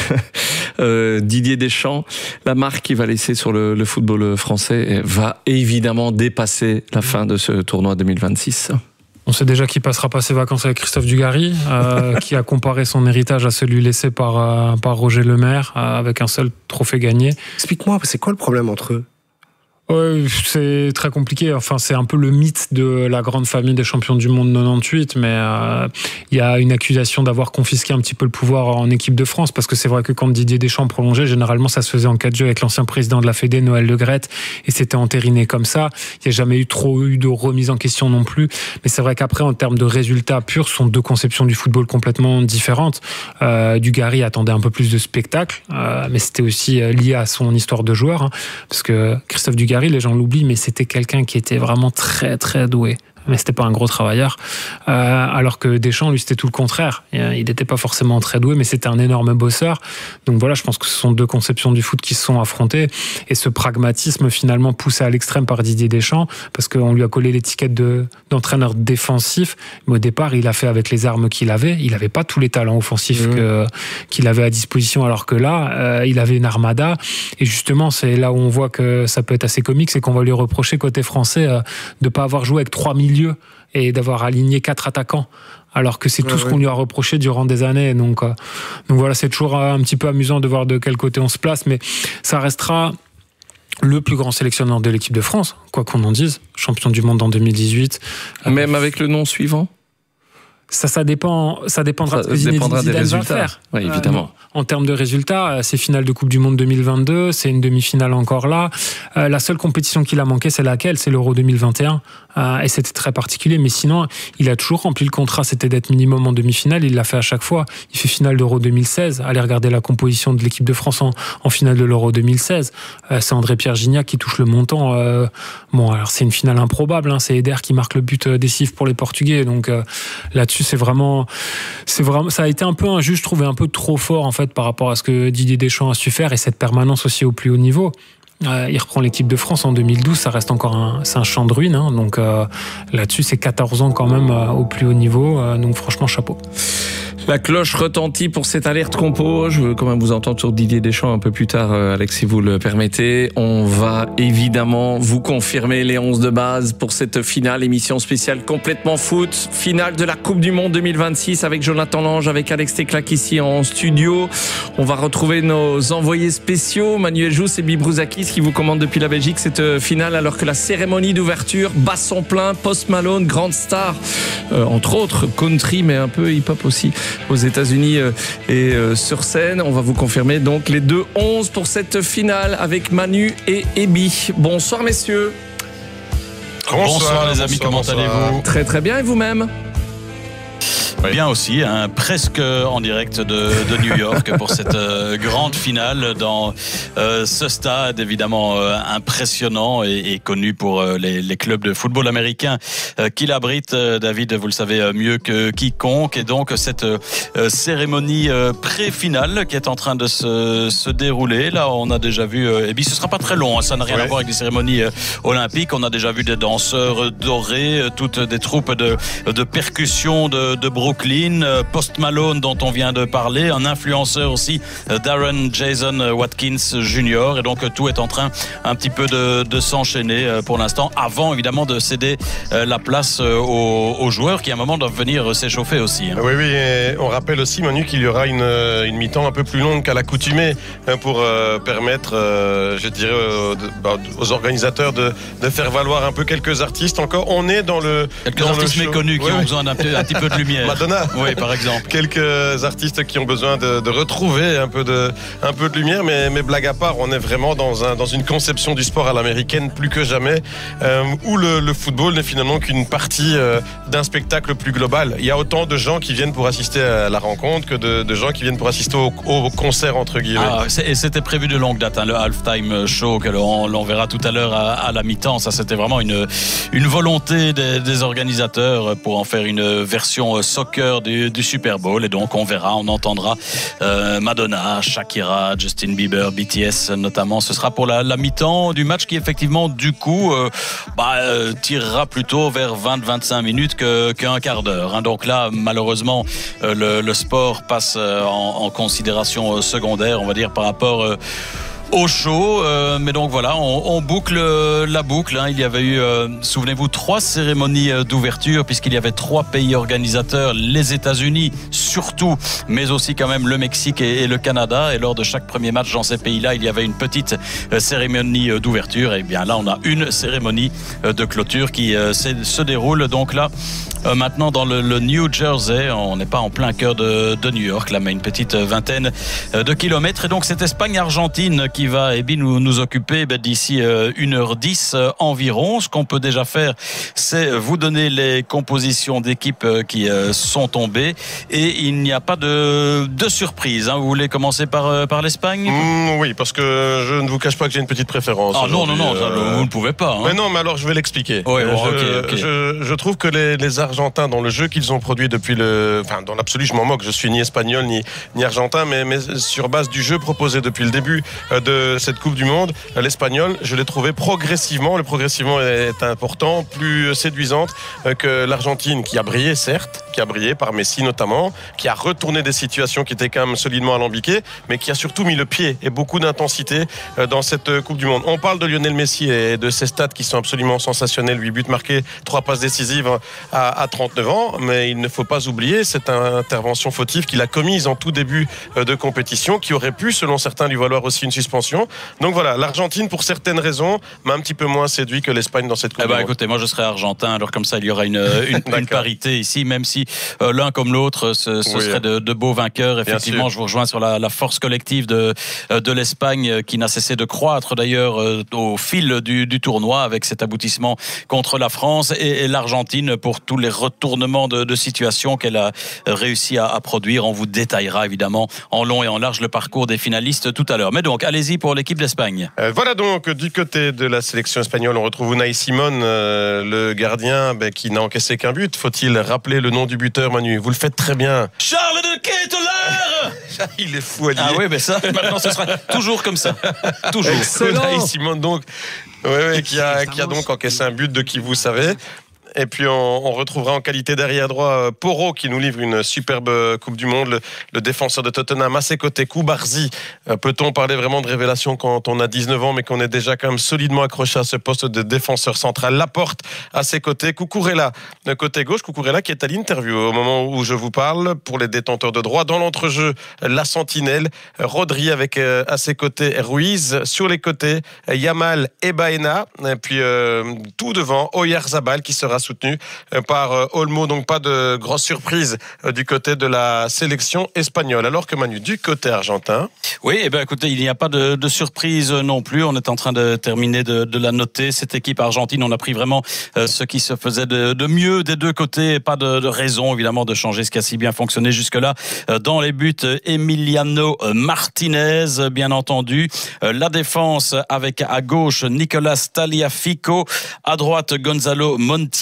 euh, Didier Deschamps, la marque qu'il va laisser sur le, le football français va évidemment dépasser la fin de ce tournoi deux mille vingt-six. On sait déjà qu'il passera pas ses vacances avec Christophe Dugarry, euh, qui a comparé son héritage à celui laissé par, euh, par Roger Lemaire, euh, avec un seul trophée gagné. Explique-moi, c'est quoi le problème entre eux ? Ouais, c'est très compliqué. Enfin, c'est un peu le mythe de la grande famille des champions du monde quatre-vingt-dix-huit, mais euh, il y a une accusation d'avoir confisqué un petit peu le pouvoir en équipe de France, parce que c'est vrai que quand Didier Deschamps prolongeait, généralement ça se faisait en quatre jeux avec l'ancien président de la Fédé, Noël Le Graët, et c'était entériné comme ça. Il n'y a jamais eu trop eu de remise en question non plus. Mais c'est vrai qu'après, en termes de résultats purs, ce sont deux conceptions du football complètement différentes. Euh, Dugarry attendait un peu plus de spectacle, euh, mais c'était aussi lié à son histoire de joueur, hein, parce que Christophe Dugarry, les gens l'oublient, mais c'était quelqu'un qui était vraiment très très doué. Mais c'était pas un gros travailleur. Euh, alors que Deschamps, lui, c'était tout le contraire. Il n'était pas forcément très doué, mais c'était un énorme bosseur. Donc voilà, je pense que ce sont deux conceptions du foot qui se sont affrontées. Et ce pragmatisme, finalement, poussé à l'extrême par Didier Deschamps, parce qu'on lui a collé l'étiquette de, d'entraîneur défensif. Mais au départ, il a fait avec les armes qu'il avait. Il n'avait pas tous les talents offensifs mmh. que, qu'il avait à disposition, alors que là, euh, il avait une armada. Et justement, c'est là où on voit que ça peut être assez comique, c'est qu'on va lui reprocher, côté français, euh, de ne pas avoir joué avec trois milieux et d'avoir aligné quatre attaquants, alors que c'est ouais, tout ce ouais. qu'on lui a reproché durant des années. Donc, euh, donc voilà, c'est toujours un petit peu amusant de voir de quel côté on se place, mais ça restera le plus grand sélectionneur de l'équipe de France, quoi qu'on en dise, champion du monde en deux mille dix-huit. Même euh, avec le nom suivant ? Ça, ça dépend, ça dépendra ça de ce que dépendra Zinedine des Zidane résultats. va faire. Oui, évidemment. Euh, en termes de résultats, c'est finale de Coupe du Monde deux mille vingt-deux, c'est une demi-finale encore là. Euh, la seule compétition qu'il a manqué, c'est laquelle ? C'est l'Euro deux mille vingt et un. Euh, et c'était très particulier. Mais sinon, il a toujours rempli le contrat. C'était d'être minimum en demi-finale. Il l'a fait à chaque fois. Il fait finale d'Euro deux mille seize. Allez regarder la composition de l'équipe de France en, en finale de l'Euro deux mille seize. Euh, c'est André-Pierre Gignac qui touche le montant. Euh, bon, alors c'est une finale improbable. Hein. C'est Eder qui marque le but décisif pour les Portugais. Donc euh, là-dessus, c'est vraiment... C'est vraiment, ça a été un peu injuste, je trouvais un peu trop fort en fait par rapport à ce que Didier Deschamps a su faire et cette permanence aussi au plus haut niveau. Euh, il reprend l'équipe de France en deux mille douze, ça reste encore un, c'est un champ de ruines, hein, donc euh, là-dessus c'est quatorze ans quand même euh, au plus haut niveau, euh, donc franchement chapeau. La cloche retentit pour cette alerte compo. Je veux quand même vous entendre sur Didier Deschamps un peu plus tard, Alex, si vous le permettez. On va évidemment vous confirmer les onze de base pour cette finale, émission spéciale complètement foot. Finale de la Coupe du Monde deux mille vingt-six avec Jonathan Lange, avec Alex Teclac ici en studio. On va retrouver nos envoyés spéciaux, Manuel Jousse et Bibrouzakis, qui vous commandent depuis la Belgique cette finale, alors que la cérémonie d'ouverture bat son plein. Post Malone, grande star, euh, entre autres country, mais un peu hip-hop aussi, aux États-Unis et sur scène. On va vous confirmer donc les deux onze pour cette finale avec Manu et Ebi. Bonsoir messieurs. Bonsoir, bonsoir les amis, bonsoir, comment bonsoir. allez-vous ? Très très bien, et vous-même ? Bien aussi, hein, presque en direct de, de New York pour cette euh, grande finale dans euh, ce stade évidemment euh, impressionnant et, et connu pour euh, les, les clubs de football américains euh, qui l'abritent. Euh, David, vous le savez euh, mieux que quiconque, et donc cette euh, cérémonie euh, pré-finale qui est en train de se, se dérouler. Là, on a déjà vu, euh, et puis ce sera pas très long, hein, ça n'a rien ouais. à voir avec les cérémonies euh, olympiques. On a déjà vu des danseurs dorés, euh, toutes des troupes de, de percussions, de, de brouhaha Brooklyn, Post Malone dont on vient de parler, un influenceur aussi, Darren Jason Watkins junior Et donc tout est en train un petit peu de, de s'enchaîner pour l'instant, avant évidemment de céder la place aux, aux joueurs qui à un moment doivent venir s'échauffer aussi. Hein. Oui, oui, et on rappelle aussi Manu qu'il y aura une, une mi-temps un peu plus longue qu'à l'accoutumée pour euh, permettre, euh, je dirais, euh, de, bah, aux organisateurs de, de faire valoir un peu quelques artistes encore. On est dans le quelques dans artistes le méconnus qui oui, ont oui. besoin d'un peu, un petit peu de lumière. Madonna, oui, par exemple. Quelques artistes qui ont besoin de, de retrouver un peu de un peu de lumière, mais, mais blague à part, on est vraiment dans un dans une conception du sport à l'américaine plus que jamais, euh, où le, le football n'est finalement qu'une partie euh, d'un spectacle plus global. Il y a autant de gens qui viennent pour assister à la rencontre que de, de gens qui viennent pour assister au, au concert entre guillemets. Ah, et c'était prévu de longue date, hein, le halftime show que l'on, l'on verra tout à l'heure à, à la mi-temps. Ça, c'était vraiment une une volonté des, des organisateurs pour en faire une version soccer du, du Super Bowl. Et donc, on verra, on entendra euh, Madonna, Shakira, Justin Bieber, B T S notamment. Ce sera pour la, la mi-temps du match qui, effectivement, du coup, euh, bah, euh, tirera plutôt vers vingt à vingt-cinq minutes que, qu'un quart d'heure. Hein. Donc là, malheureusement, euh, le, le sport passe euh, en, en considération euh, secondaire, on va dire, par rapport euh, au show, euh, mais donc voilà, on, on boucle euh, la boucle. Hein. Il y avait eu, euh, souvenez-vous, trois cérémonies euh, d'ouverture, puisqu'il y avait trois pays organisateurs, les États-Unis surtout, mais aussi quand même le Mexique et, et le Canada. Et lors de chaque premier match dans ces pays-là, il y avait une petite euh, cérémonie euh, d'ouverture. Et bien là, on a une cérémonie euh, de clôture qui euh, se déroule. Donc là, euh, maintenant dans le, le New Jersey, on n'est pas en plein cœur de, de New York, là, mais une petite vingtaine euh, de kilomètres. Et donc cette Espagne-Argentine qui va eh bien, nous, nous occuper ben, d'ici euh, une heure dix euh, environ. Ce qu'on peut déjà faire, c'est vous donner les compositions d'équipes euh, qui euh, sont tombées. Et il n'y a pas de, de surprise. Hein. Vous voulez commencer par, euh, par l'Espagne ? Mmh, Oui, parce que je ne vous cache pas que j'ai une petite préférence. Ah non, non, non, ça, euh... vous ne pouvez pas. Hein. Mais non, mais alors je vais l'expliquer. Oui, bon, je, okay, okay. Je, je trouve que les, les Argentins, dans le jeu qu'ils ont produit depuis le... Enfin, dans l'absolu, je m'en moque. Je suis ni espagnol, ni, ni argentin, mais, mais sur base du jeu proposé depuis le début de de cette Coupe du Monde, l'Espagnol, je l'ai trouvé progressivement, le progressivement est important, plus séduisante que l'Argentine, qui a brillé, certes, qui a brillé par Messi notamment, qui a retourné des situations qui étaient quand même solidement alambiquées, mais qui a surtout mis le pied et beaucoup d'intensité dans cette Coupe du Monde. On parle de Lionel Messi et de ses stats qui sont absolument sensationnels, huit buts marqués, trois passes décisives à, à trente-neuf ans, mais il ne faut pas oublier cette intervention fautive qu'il a commise en tout début de compétition, qui aurait pu, selon certains, lui valoir aussi une suspension. Donc voilà, l'Argentine, pour certaines raisons, m'a un petit peu moins séduit que l'Espagne dans cette Coupe eh ben, du Monde. Écoutez, moi je serais argentin, alors comme ça il y aura une, une, une parité ici, même si euh, l'un comme l'autre, ce, ce oui. serait de, de beaux vainqueurs. Effectivement, je vous rejoins sur la, la force collective de, de l'Espagne, qui n'a cessé de croître d'ailleurs euh, au fil du, du tournoi, avec cet aboutissement contre la France, et, et l'Argentine pour tous les retournements de, de situation qu'elle a réussi à, à produire. On vous détaillera évidemment en long et en large le parcours des finalistes tout à l'heure. Mais donc, allez-y pour l'équipe d'Espagne. Euh, voilà donc, du côté de la sélection espagnole, on retrouve Unai Simón, euh, le gardien ben, qui n'a encaissé qu'un but. Faut-il rappeler le nom du buteur, Manu? Vous le faites très bien. Charles de Ketelaere. Il est fou, Allier. Ah oui, mais ça, maintenant, ce sera toujours comme ça. Toujours. Unai Simón, donc, ouais, ouais, qui, a, qui a donc encaissé un but de qui vous savez. Et puis on, on retrouvera en qualité d'arrière droit Porro, qui nous livre une superbe Coupe du Monde, le, le défenseur de Tottenham à ses côtés. Koubarzi, euh, peut-on parler vraiment de révélation quand on a dix-neuf ans, mais qu'on est déjà quand même solidement accroché à ce poste de défenseur central. Laporte à ses côtés, Cucurella côté gauche, Cucurella qui est à l'interview au moment où je vous parle pour les détenteurs de droit. Dans l'entrejeu, la sentinelle, Rodri avec euh, à ses côtés Ruiz, sur les côtés Yamal et Baena, et puis euh, tout devant Oyarzabal qui sera soutenu par Olmo, donc pas de grosse surprise du côté de la sélection espagnole. Alors que Manu, du côté argentin... Oui, eh ben, écoutez, il n'y a pas de, de surprise non plus. On est en train de terminer de, de la noter. Cette équipe argentine, on a pris vraiment euh, ce qui se faisait de, de mieux des deux côtés. Pas de, de raison, évidemment, de changer ce qui a si bien fonctionné jusque-là. Euh, dans les buts, Emiliano Martinez, bien entendu. Euh, la défense avec à gauche Nicolas Tagliafico, à droite Gonzalo Montiel,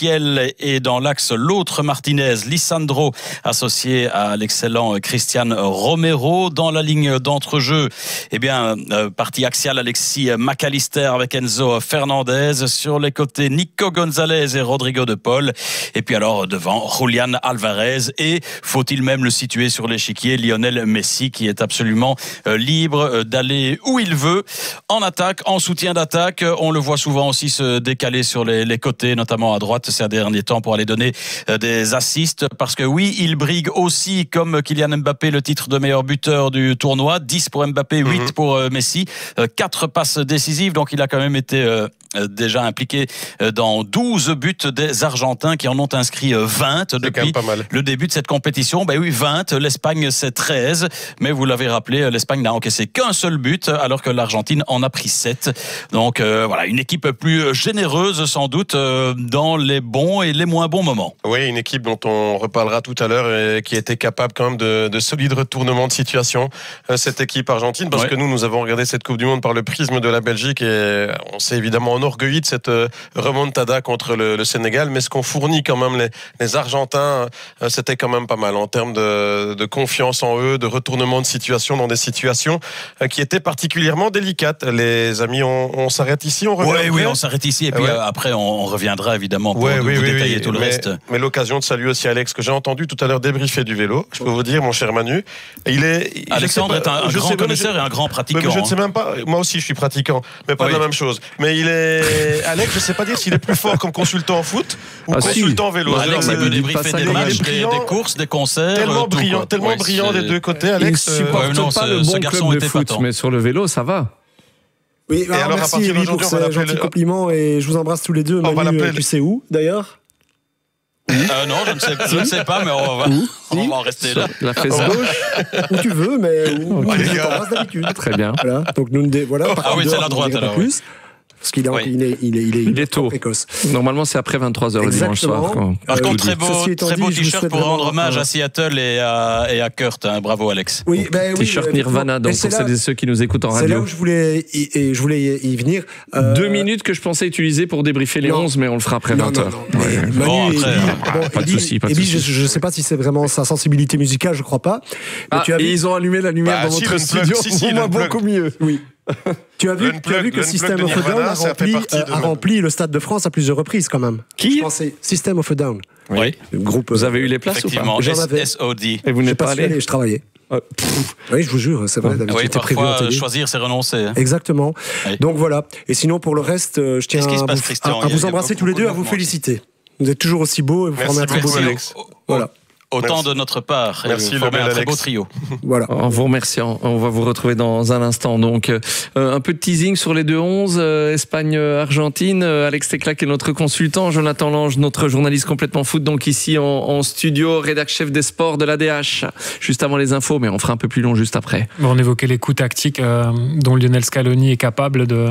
Miguel et dans l'axe l'autre Martinez, Lisandro, associé à l'excellent Christian Romero. Dans la ligne d'entrejeu, eh bien, euh, partie axiale, Alexis McAllister avec Enzo Fernandez. Sur les côtés, Nico Gonzalez et Rodrigo de Paul. Et puis alors, devant, Julián Alvarez. Et faut-il même le situer sur l'échiquier, Lionel Messi, qui est absolument euh, libre d'aller où il veut. En attaque, en soutien d'attaque, on le voit souvent aussi se décaler sur les, les côtés, notamment à droite ces derniers temps pour aller donner des assists, parce que oui, il brigue aussi comme Kylian Mbappé le titre de meilleur buteur du tournoi, dix pour Mbappé, huit mmh. pour Messi, quatre passes décisives, donc il a quand même été euh, déjà impliqué dans douze buts des Argentins qui en ont inscrit vingt c'est depuis le début de cette compétition. Ben oui, vingt, l'Espagne c'est treize, mais vous l'avez rappelé, l'Espagne n'a encaissé qu'un seul but alors que l'Argentine en a pris sept. Donc euh, voilà, une équipe plus généreuse sans doute euh, dans les bons et les moins bons moments. Oui, une équipe dont on reparlera tout à l'heure et qui était capable quand même de, de solides retournements de situation, euh, cette équipe argentine, parce ouais. que nous, nous avons regardé cette Coupe du Monde par le prisme de la Belgique et on s'est évidemment enorgueilli de cette euh, remontada contre le, le Sénégal, mais ce qu'ont fourni quand même les, les Argentins, euh, c'était quand même pas mal en termes de, de confiance en eux, de retournement de situation dans des situations euh, qui étaient particulièrement délicates. Les amis, on, on s'arrête ici, on revient. Oui, oui, on s'arrête ici et puis ouais. euh, après on, on reviendra évidemment pour ouais, vous, oui, vous oui, détailler oui, tout le mais, reste. Mais l'occasion de saluer aussi Alex, que j'ai entendu tout à l'heure débriefer du vélo. Je peux vous dire, mon cher Manu, il est. Alexandre est un, un grand sais, connaisseur et un grand pratiquant. Mais je ne sais même pas. Moi aussi, je suis pratiquant, mais pas oui. de la même chose. Mais il est. Alex, je ne sais pas dire s'il est plus fort comme consultant en foot ou ah, consultant si. vélo. Bah, Alex, il peut débriefer des matchs, des, des courses, des concerts. Tellement tout, brillant, tellement ouais, brillant des deux côtés. Alex, il supporte euh, pas le bon club de foot, mais sur le vélo, ça va. Oui, alors, alors merci Evie pour ce gentil le... compliment et je vous embrasse tous les deux. On Manu, va tu sais où d'ailleurs? Euh, non, je ne sais, je ne sais pas, mais on va, on va en rester là. La fesse gauche, où tu veux, mais où okay. je t'embrasse d'habitude. Très bien. Voilà. Donc nous, voilà. Ah oui, c'est la droite alors. Plus. Parce qu'il est, oui. il est, il est, il est, il est tôt. précoce. Normalement, c'est après vingt-trois heures le dimanche soir. Quand, Par euh, contre, très beau, très beau dit, t-shirt pour rendre hommage euh... à Seattle et à, et à Kurt. Hein. Bravo, Alex. Oui, ben, t-shirt oui, Nirvana, donc pour celles et ceux qui nous écoutent en radio. C'est là où je voulais y, et je voulais y venir. Euh... Deux minutes que je pensais utiliser pour débriefer les non. onze, mais on le fera après non, vingt heures. Non, non, ouais. Manu bon, après, Ebi, ah, bon, pas de souci, pas de souci. Je ne sais pas si c'est vraiment sa sensibilité musicale, je crois pas. Ah, et ils ont allumé la lumière dans votre studio. On voit beaucoup mieux. Oui. Tu as vu, tu as vu que System of a Down a rempli, euh, a rempli le Stade de France à plusieurs reprises quand même. Qui? System of a Down. Oui. Le groupe. Vous avez eu les places ou pas? J'en avais. S O D. Et vous n'êtes pas allé? allé? Je travaillais. Euh, oui, je vous jure, c'est vrai. Oui, parfois choisir, c'est renoncer. Exactement. Oui. Donc voilà. Et sinon, pour le reste, je tiens à, passe, vous, Christian, à, à vous embrasser tous les deux, à vous féliciter. Vous êtes toujours aussi beaux et vous formez un très beau trio. Voilà. Autant Merci. de notre part. Merci, le bel un Alex. Très beau trio. Voilà. En vous remerciant, on va vous retrouver dans un instant. Donc, euh, un peu de teasing sur les deux onze, euh, Espagne-Argentine. Euh, Alex Teclac est notre consultant, Jonathan Lange, notre journaliste complètement foot, donc ici en, en studio, rédac chef des sports de l'A D H. Juste avant les infos, mais on fera un peu plus long juste après. Bon, on évoquait les coups tactiques euh, dont Lionel Scaloni est capable de,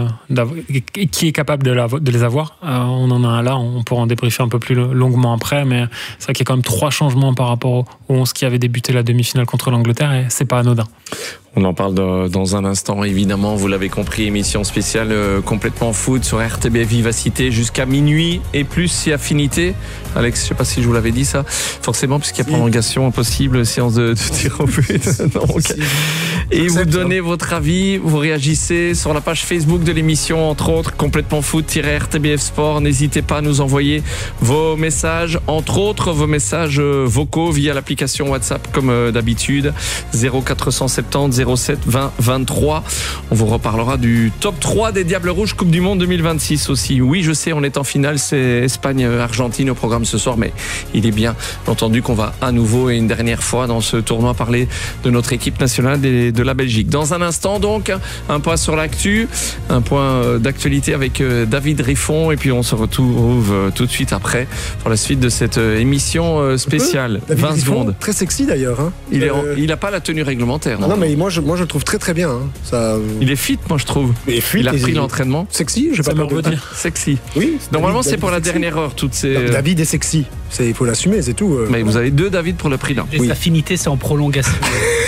qui est capable de, la, de les avoir. Euh, on en a un là, on pourra en débriefer un peu plus longuement après, mais c'est vrai qu'il y a quand même trois changements par rapport aux onze qui avaient débuté la demi-finale contre l'Angleterre et c'est pas anodin. On en parle de, dans un instant, évidemment, vous l'avez compris, émission spéciale euh, complètement foot sur R T B F Vivacité jusqu'à minuit et plus si affinité. Alex, je sais pas si je vous l'avais dit ça, forcément, puisqu'il y a si. prolongation possible, séance de, de tir au but. Donc, si. Et vous donnez votre avis, vous réagissez sur la page Facebook de l'émission, entre autres, complètement foot-R T B F Sport. N'hésitez pas à nous envoyer vos messages, entre autres vos messages vocaux via l'application WhatsApp comme euh, d'habitude, zéro quatre cent soixante-dix zéro sept vingt vingt-trois. On vous reparlera du top trois des Diables Rouges Coupe du Monde deux mille vingt-six aussi. Oui, je sais, on est en finale, c'est Espagne-Argentine au programme ce soir, mais il est bien entendu qu'on va à nouveau et une dernière fois dans ce tournoi parler de notre équipe nationale de la Belgique. Dans un instant donc, un point sur l'actu, un point d'actualité avec David Riffon et puis on se retrouve tout de suite après pour la suite de cette émission spéciale. David vingt Riffon, secondes. Très sexy d'ailleurs. Hein. Il n'a euh... il pas la tenue réglementaire. Ah non, mais moi je, moi je le trouve très très bien. Hein. Ça... Il est fit, moi je trouve. Il, fit, il a pris l'entraînement. Sexy, je sais pas quoi dire. Sexy. Oui. Normalement, David, c'est pour David la sexy. dernière heure. Toutes ces... non, David est sexy. Il faut l'assumer, c'est tout. Mais vous avez deux David pour le prix là. Les oui. affinités, c'est en prolongation.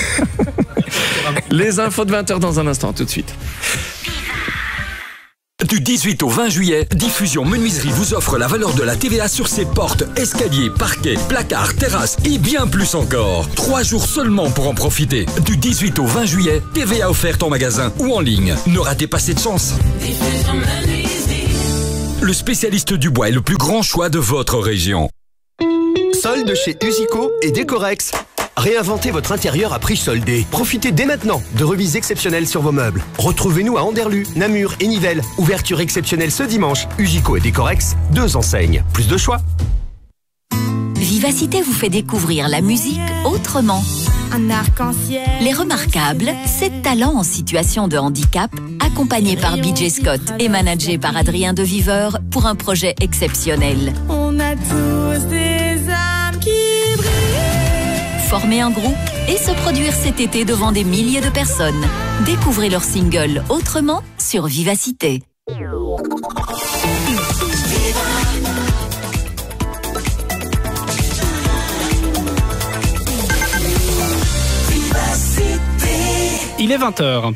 Les infos de vingt heures dans un instant, tout de suite. Du dix-huit au vingt juillet, Diffusion Menuiserie vous offre la valeur de la T V A sur ses portes, escaliers, parquets, placards, terrasses et bien plus encore. Trois jours seulement pour en profiter. Du dix-huit au vingt juillet, T V A offerte en magasin ou en ligne. Ne ratez pas cette chance. Le spécialiste du bois est le plus grand choix de votre région. Solde chez Usico et Décorex. Réinventez votre intérieur à prix soldé. Profitez dès maintenant de remises exceptionnelles sur vos meubles. Retrouvez-nous à Anderlu, Namur et Nivelles. Ouverture exceptionnelle ce dimanche. Usico et Décorex, deux enseignes. Plus de choix. Vivacité vous fait découvrir la musique autrement. Un arc-en-ciel. Les Remarquables, sept talents en situation de handicap, accompagnés par B J Scott et managés par Adrien de Viveur pour un projet exceptionnel. On a tous des âmes qui brillent. Former un groupe et se produire cet été devant des milliers de personnes. Découvrez leur single Autrement sur Vivacité. Il est vingt heures.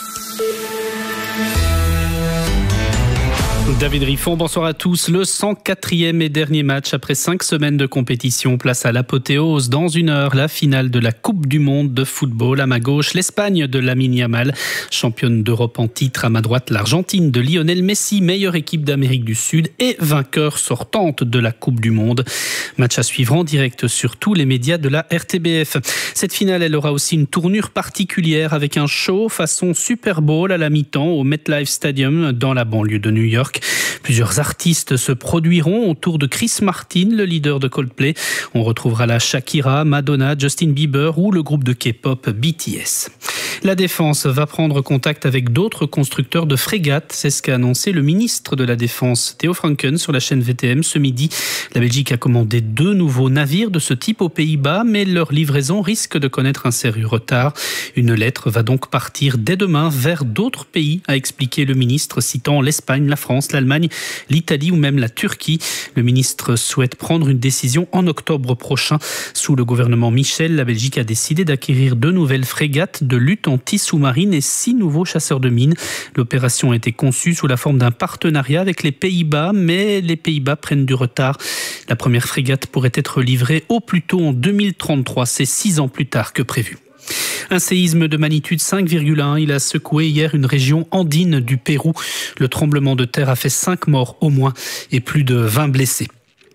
David Riffon, bonsoir à tous. Le cent quatrième et dernier match après cinq semaines de compétition. Place à l'apothéose. Dans une heure, la finale de la Coupe du Monde de football. À ma gauche, l'Espagne de Lamine Yamal, championne d'Europe en titre. À ma droite, l'Argentine de Lionel Messi, meilleure équipe d'Amérique du Sud et vainqueur sortante de la Coupe du Monde. Match à suivre en direct sur tous les médias de la R T B F. Cette finale, elle aura aussi une tournure particulière avec un show façon Super Bowl à la mi-temps au MetLife Stadium dans la banlieue de New York. Plusieurs artistes se produiront autour de Chris Martin, le leader de Coldplay. On retrouvera la Shakira, Madonna, Justin Bieber ou le groupe de K-pop B T S. La Défense va prendre contact avec d'autres constructeurs de frégates. C'est ce qu'a annoncé le ministre de la Défense, Theo Franken, sur la chaîne V T M ce midi. La Belgique a commandé deux nouveaux navires de ce type aux Pays-Bas, mais leur livraison risque de connaître un sérieux retard. Une lettre va donc partir dès demain vers d'autres pays, a expliqué le ministre, citant l'Espagne, la France, l'Allemagne, l'Italie ou même la Turquie. Le ministre souhaite prendre une décision en octobre prochain. Sous le gouvernement Michel, la Belgique a décidé d'acquérir deux nouvelles frégates de lutte anti-sous-marine et six nouveaux chasseurs de mines. L'opération a été conçue sous la forme d'un partenariat avec les Pays-Bas, mais les Pays-Bas prennent du retard. La première frégate pourrait être livrée au plus tôt en deux mille trente-trois, c'est six ans plus tard que prévu. Un séisme de magnitude cinq virgule un, il a secoué hier une région andine du Pérou. Le tremblement de terre a fait cinq morts au moins et plus de vingt blessés.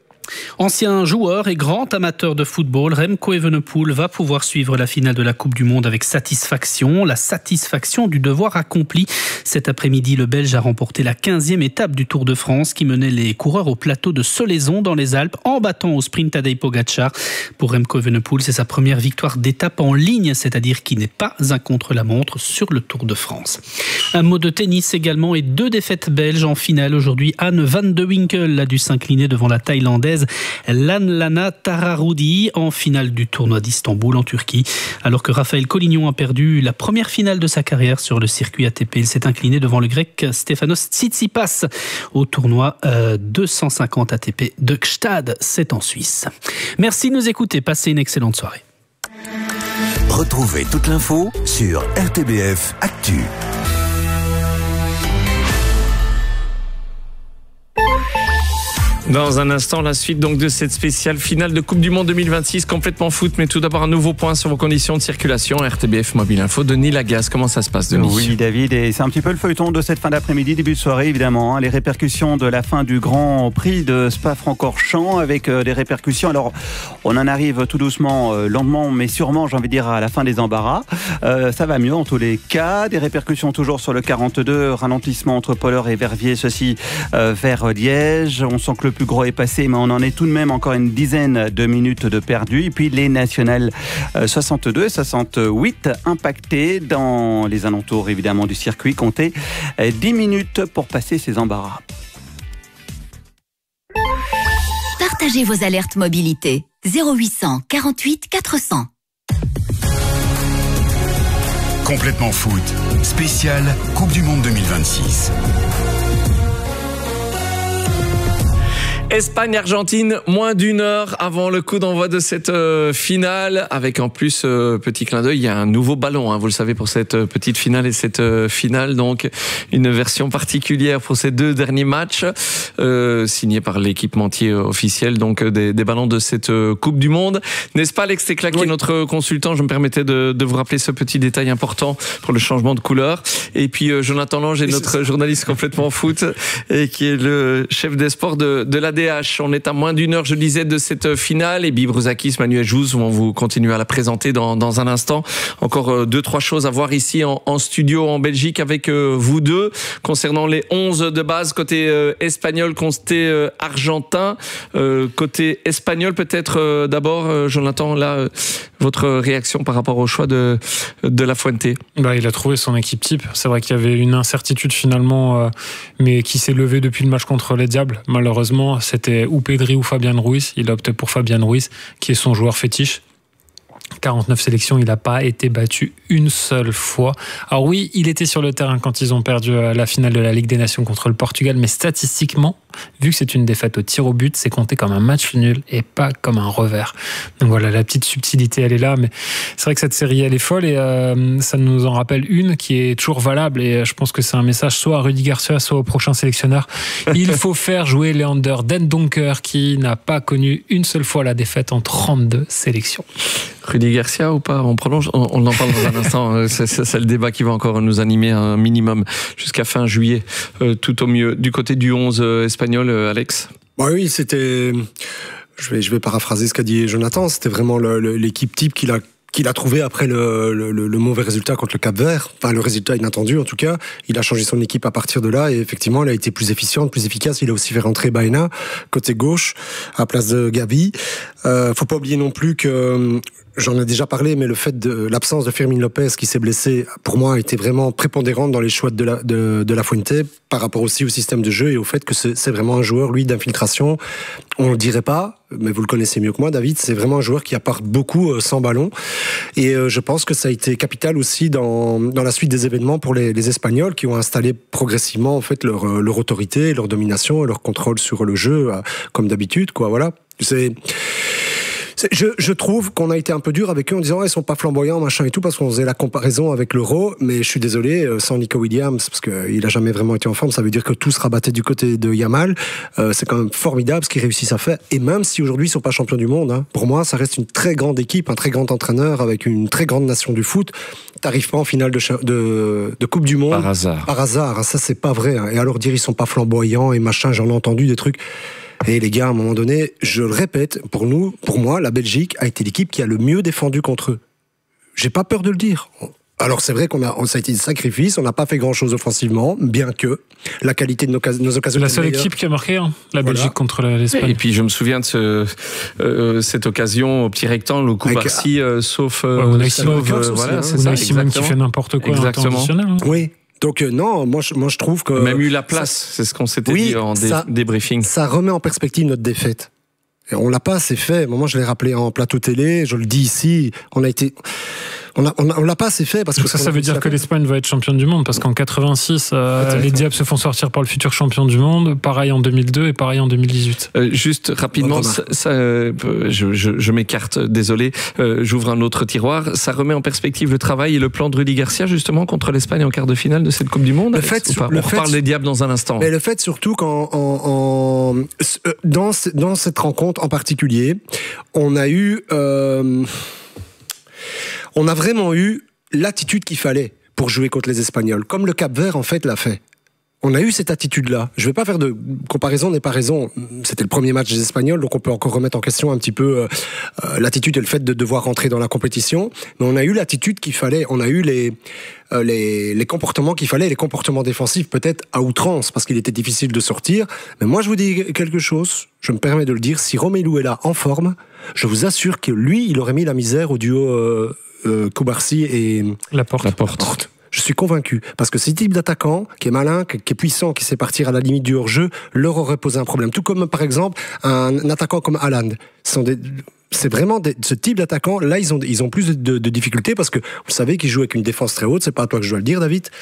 Ancien joueur et grand amateur de football, Remco Evenepoel va pouvoir suivre la finale de la Coupe du Monde avec satisfaction. La satisfaction du devoir accompli. Cet après-midi, le Belge a remporté la quinzième étape du Tour de France qui menait les coureurs au plateau de Solaizon dans les Alpes en battant au sprint Tadej Pogacar. Pour Remco Evenepoel, c'est sa première victoire d'étape en ligne, c'est-à-dire qui n'est pas un contre-la-montre sur le Tour de France. Un mot de tennis également et deux défaites belges en finale aujourd'hui. Anne van de Winkel a dû s'incliner devant la Thaïlandaise Lanlana Tararoudi en finale du tournoi d'Istanbul en Turquie. Alors que Raphaël Collignon a perdu la première finale de sa carrière sur le circuit A T P, il s'est incliné devant le grec Stefanos Tsitsipas au tournoi euh, deux cent cinquante A T P de Gstad, c'est en Suisse. Merci de nous écouter, passez une excellente soirée. Retrouvez toute l'info sur R T B F Actu. Dans un instant, la suite donc de cette spéciale finale de Coupe du Monde deux mille vingt-six, complètement foot. Mais tout d'abord, un nouveau point sur vos conditions de circulation. R T B F Mobile Info, Denis Lagaz, comment ça se passe, Denis ? Oui, David, et c'est un petit peu le feuilleton de cette fin d'après-midi, début de soirée, évidemment. Hein, les répercussions de la fin du Grand Prix de Spa-Francorchamps avec euh, des répercussions. Alors, on en arrive tout doucement, euh, lentement, mais sûrement, j'ai envie de dire, à la fin des embarras. Euh, ça va mieux en tous les cas. Des répercussions toujours sur le quarante-deux, ralentissement entre Polleur et Verviers, ceci euh, vers Liège. On sent que le plus gros est passé, mais on en est tout de même encore une dizaine de minutes de perdu. Et puis les nationales soixante-deux et soixante-huit impactés dans les alentours évidemment du circuit. Comptez dix minutes pour passer ces embarras. Partagez vos alertes mobilité. zéro huit cent quarante-huit quatre cents. Complètement foot. Spécial Coupe du Monde deux mille vingt-six. Espagne-Argentine, moins d'une heure avant le coup d'envoi de cette euh, finale, avec en plus, euh, petit clin d'œil, il y a un nouveau ballon, hein, vous le savez, pour cette euh, petite finale et cette euh, finale, donc une version particulière pour ces deux derniers matchs, euh, signée par l'équipementier officiel, donc des, des ballons de cette euh, Coupe du Monde. N'est-ce pas, Alex Tecla, qui est notre consultant? Je me permettais de, de vous rappeler ce petit détail important pour le changement de couleur. Et puis euh, Jonathan Lange est notre journaliste complètement foot et qui est le chef des sports de, de l'A D H. On est à moins d'une heure, je disais, de cette finale. Et Bibruzakis, Manuel Jouze, on vous continue à la présenter dans, dans un instant. Encore deux, trois choses à voir ici en, en studio en Belgique avec euh, vous deux. Concernant les onze de base, côté euh, espagnol, côté euh, argentin. Euh, côté espagnol, peut-être euh, d'abord, euh, Jonathan, là, euh, votre réaction par rapport au choix de, de La Fuente? Bah, il a trouvé son équipe type. C'est vrai qu'il y avait une incertitude finalement, euh, mais qui s'est levée depuis le match contre les Diables. Malheureusement, c'était ou Pedri ou Fabian Ruiz. Il a opté pour Fabian Ruiz, qui est son joueur fétiche. quarante-neuf sélections, il n'a pas été battu une seule fois. Alors oui, il était sur le terrain quand ils ont perdu la finale de la Ligue des Nations contre le Portugal, mais statistiquement, vu que c'est une défaite au tir au but, c'est compté comme un match nul et pas comme un revers. Donc voilà, la petite subtilité, elle est là, mais c'est vrai que cette série, elle est folle et euh, ça nous en rappelle une qui est toujours valable et je pense que c'est un message soit à Rudy Garcia, soit au prochain sélectionneur. Il faut faire jouer Leander Den Donker qui n'a pas connu une seule fois la défaite en trente-deux sélections. Rudy Garcia ou pas? On prolonge, on, on en parle dans un instant. C'est, c'est, c'est le débat qui va encore nous animer un minimum jusqu'à fin juillet, euh, tout au mieux. Du côté du onze euh, espagnol, euh, Alex? Bah oui, c'était. Je vais, je vais paraphraser ce qu'a dit Jonathan. C'était vraiment le, le, l'équipe type qu'il a. qu'il a trouvé après le, le, le mauvais résultat contre le Cap-Vert, enfin le résultat inattendu en tout cas. Il a changé son équipe à partir de là et effectivement elle a été plus efficiente, plus efficace. Il a aussi fait rentrer Baena côté gauche à place de Gavi. Euh, faut pas oublier non plus que j'en ai déjà parlé, mais le fait de l'absence de Fermin Lopez qui s'est blessé, pour moi, a été vraiment prépondérante dans les choix de la, de, de La Fuente, par rapport aussi au système de jeu et au fait que c'est, c'est vraiment un joueur, lui, d'infiltration. On le dirait pas, mais vous le connaissez mieux que moi, David, c'est vraiment un joueur qui apporte beaucoup euh, sans ballon. Et euh, je pense que ça a été capital aussi dans, dans la suite des événements pour les, les Espagnols qui ont installé progressivement, en fait, leur, leur autorité, leur domination, leur contrôle sur le jeu, euh, comme d'habitude, quoi, voilà. C'est... Je, je trouve qu'on a été un peu dur avec eux en disant ouais, ils sont pas flamboyants machin et tout parce qu'on faisait la comparaison avec l'Euro, mais je suis désolé, sans Nico Williams parce qu'il a jamais vraiment été en forme, ça veut dire que tout se rabattait du côté de Yamal. Euh, c'est quand même formidable ce qu'ils réussissent à faire et même si aujourd'hui ils sont pas champions du monde, hein, pour moi ça reste une très grande équipe, un très grand entraîneur avec une très grande nation du foot. T'arrives pas en finale de, de, de Coupe du Monde par hasard. Par hasard, hein, ça c'est pas vrai. Hein. Et alors dire ils sont pas flamboyants et machin, j'en ai entendu des trucs. Et les gars, à un moment donné, je le répète, pour nous, pour moi, la Belgique a été l'équipe qui a le mieux défendu contre eux. J'ai pas peur de le dire. Alors c'est vrai qu'on a, ça a été des sacrifices, on n'a pas fait grand-chose offensivement, bien que la qualité de nos, nos occasions. La seule équipe qui a marqué, hein, la Belgique voilà. contre l'Espagne. Et puis je me souviens de ce, euh, cette occasion au petit rectangle, au coup par-ci, euh, sauf, euh, ouais, on a sauf euh, voilà, c'est ça, Simon qui fait n'importe quoi. Exactement. Hein. Oui. Donc euh, non, moi je, moi je trouve que... Même eu la place, ça, c'est ce qu'on s'était oui, dit en dé, ça, débriefing. Ça remet en perspective notre défaite. Et on l'a pas assez fait. Moi je l'ai rappelé en plateau télé, je le dis ici, on a été... On, a, on, a, on l'a pas assez fait parce que ça, ça veut dire que l'Espagne va être championne du monde parce qu'en quatre-vingt-six, euh, les Diables se font sortir par le futur champion du monde. Pareil en deux mille deux et pareil en deux mille dix-huit. Euh, juste rapidement, ça, ça, euh, je, je, je m'écarte, désolé. Euh, j'ouvre un autre tiroir. Ça remet en perspective le travail et le plan de Rudy Garcia justement contre l'Espagne en quart de finale de cette Coupe du Monde. Le fait, sur, le on reparle fait, des Diables dans un instant. Mais le fait surtout qu'en en, en, dans dans cette rencontre en particulier, on a eu, euh, on a vraiment eu l'attitude qu'il fallait pour jouer contre les Espagnols, comme le Cap-Vert en fait l'a fait. On a eu cette attitude-là. Je ne vais pas faire de comparaison, n'est pas raison. C'était le premier match des Espagnols, donc on peut encore remettre en question un petit peu euh, l'attitude et le fait de devoir rentrer dans la compétition. Mais on a eu l'attitude qu'il fallait. On a eu les, euh, les, les comportements qu'il fallait, les comportements défensifs peut-être à outrance, parce qu'il était difficile de sortir. Mais moi, je vous dis quelque chose, je me permets de le dire, si Romelu est là en forme, je vous assure que lui, il aurait mis la misère au duo... Euh, Euh, Koubarsi et Laporte. Laporte. Laporte. Je suis convaincu. Parce que ce type d'attaquant, qui est malin, qui est puissant, qui sait partir à la limite du hors-jeu, leur aurait posé un problème. Tout comme, par exemple, un, un attaquant comme Haaland. Ce sont des, c'est vraiment des, ce type d'attaquant, là, ils ont, ils ont plus de, de, de difficultés parce que vous savez qu'ils jouent avec une défense très haute. C'est pas à toi que je dois le dire, David.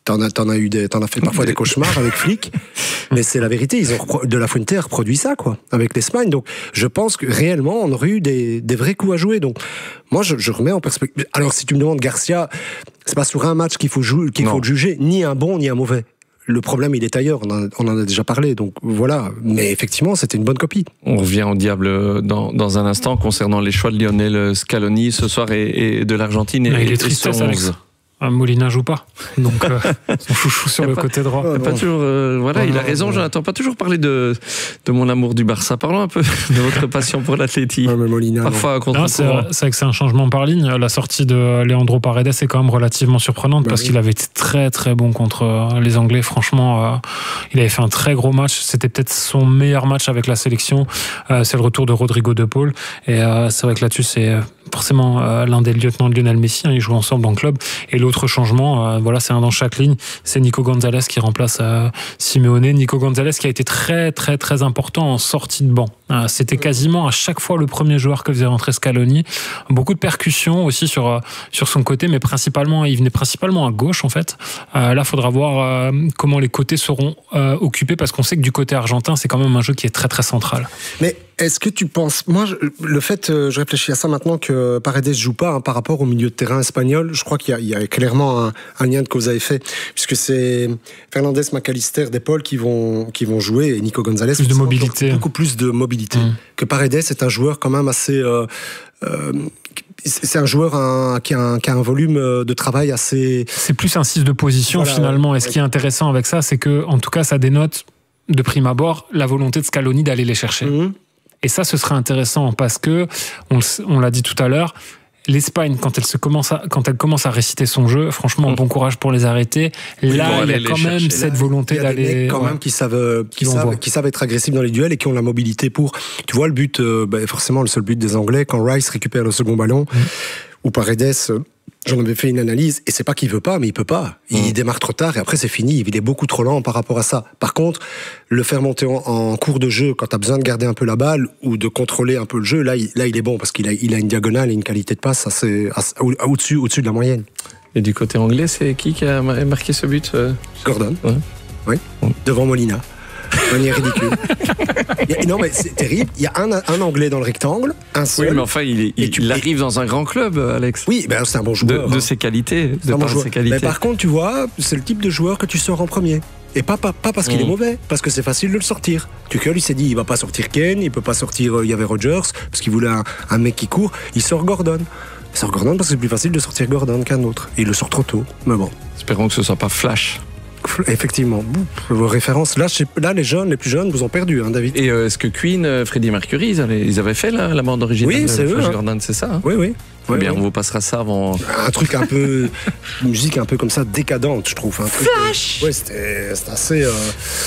T'en as, t'en as eu des, t'en as fait parfois des cauchemars avec Flick, mais c'est la vérité. Ils ont de la Fuente a reproduit ça, quoi, avec l'Espagne. Donc, je pense que réellement, on aurait eu des, des vrais coups à jouer. Donc, moi, je, je remets en perspective. Alors, si tu me demandes Garcia, c'est pas sur un match qu'il faut jouer, qu'il faut juger, ni un bon ni un mauvais. Le problème, il est ailleurs. On en, on en a déjà parlé. Donc, voilà. Mais effectivement, c'était une bonne copie. On revient au diable dans, dans un instant concernant les choix de Lionel Scaloni ce soir et, et de l'Argentine. Et, il est triste, Alex. Molina joue pas, donc euh, son chouchou sur le pas, côté droit. Pas toujours, euh, voilà, oh, il a raison, Jonathan. Pas toujours parler de de mon amour du Barça. Parlons un peu de votre passion pour l'Atleti. Ouais, Molina, parfois contre non, c'est, c'est vrai que c'est un changement par ligne. La sortie de Leandro Paredes est quand même relativement surprenante bah parce oui. qu'il avait été très très bon contre les Anglais. Franchement, euh, il avait fait un très gros match. C'était peut-être son meilleur match avec la sélection. Euh, c'est le retour de Rodrigo de Paul et euh, c'est vrai que là-dessus c'est forcément euh, l'un des lieutenants de Lionel Messi. Hein, ils jouent ensemble en club. Et l'autre changement, euh, voilà, c'est un dans chaque ligne. C'est Nico Gonzalez qui remplace euh, Simeone. Nico Gonzalez qui a été très très très important en sortie de banc. Euh, c'était quasiment à chaque fois le premier joueur que faisait rentrer Scaloni. Beaucoup de percussions aussi sur euh, sur son côté, mais principalement, il venait principalement à gauche en fait. Euh, là, il faudra voir euh, comment les côtés seront euh, occupés parce qu'on sait que du côté argentin, c'est quand même un jeu qui est très très central. Mais est-ce que tu penses, moi, je, le fait, euh, je réfléchis à ça maintenant que Paredes joue pas hein, par rapport au milieu de terrain espagnol, je crois qu'il y a, il y a clairement un, un lien de cause à effet, puisque c'est Fernandez, McAllister, De Paul qui vont qui vont jouer et Nico Gonzalez plus de mobilité, beaucoup plus de mobilité. Mmh. Que Paredes est un joueur quand même assez. Euh, euh, c'est un joueur un, qui, a un, qui a un volume de travail assez. C'est plus un six de position voilà, finalement. Ouais. Et ce qui est intéressant avec ça, c'est que en tout cas, ça dénote de prime abord la volonté de Scaloni d'aller les chercher. Mmh. Et ça, ce serait intéressant parce que, on, on l'a dit tout à l'heure, l'Espagne, quand elle, se commence à, quand elle commence à réciter son jeu, franchement, mmh. bon courage pour les arrêter. Oui, là, il y a quand même chercher. cette volonté d'aller... Il y a des mecs quand ouais. même qui savent, qui, savent, qui savent être agressifs dans les duels et qui ont la mobilité pour... Tu vois, le but, euh, bah, forcément, le seul but des Anglais, quand Rice récupère le second ballon, mmh. ou Paredes... Euh, J'en avais fait une analyse, et c'est pas qu'il veut pas, mais il peut pas. Il mmh. démarre trop tard, et après c'est fini. Il est beaucoup trop lent par rapport à ça. Par contre, le faire monter en, en cours de jeu, quand t'as besoin de garder un peu la balle, ou de contrôler un peu le jeu, là, il, là, il est bon, parce qu'il a, il a une diagonale et une qualité de passe assez, assez, au-dessus, au-dessus de la moyenne. Et du côté anglais, c'est qui qui a marqué ce but euh... Gordon. Ouais. Oui. Ouais. Devant Molina. De manière ridicule. a, non, mais c'est terrible. Il y a un, un Anglais dans le rectangle, un seul. Oui, mais enfin, il, il, tu, il arrive dans un grand club, Alex. Oui, ben c'est un bon joueur. De, de hein. ses qualités. C'est de un bon par ses qualités. Mais par contre, tu vois, c'est le type de joueur que tu sors en premier. Et pas, pas, pas parce qu'il mmh. est mauvais, parce que c'est facile de le sortir. Tuchel, il s'est dit, il va pas sortir Kane, il peut pas sortir, euh, il y avait Rodgers, parce qu'il voulait un, un mec qui court. Il sort Gordon. Il sort Gordon parce que c'est plus facile de sortir Gordon qu'un autre. Et il le sort trop tôt. Mais bon. Espérons que ce soit pas Flash. Effectivement, vos références. Là, là, les jeunes, les plus jeunes, vous ont perdu, hein, David. Et euh, est-ce que Queen, euh, Freddie Mercury, ils avaient, ils avaient fait la, la bande originale oui, c'est de eux, Flash hein. Gordon, c'est ça hein Oui, oui. Eh bien, oui. on vous passera ça avant. Un truc un peu, une musique un peu comme ça décadente, je trouve. Un truc, Flash. Euh, ouais, c'était, c'était assez, euh,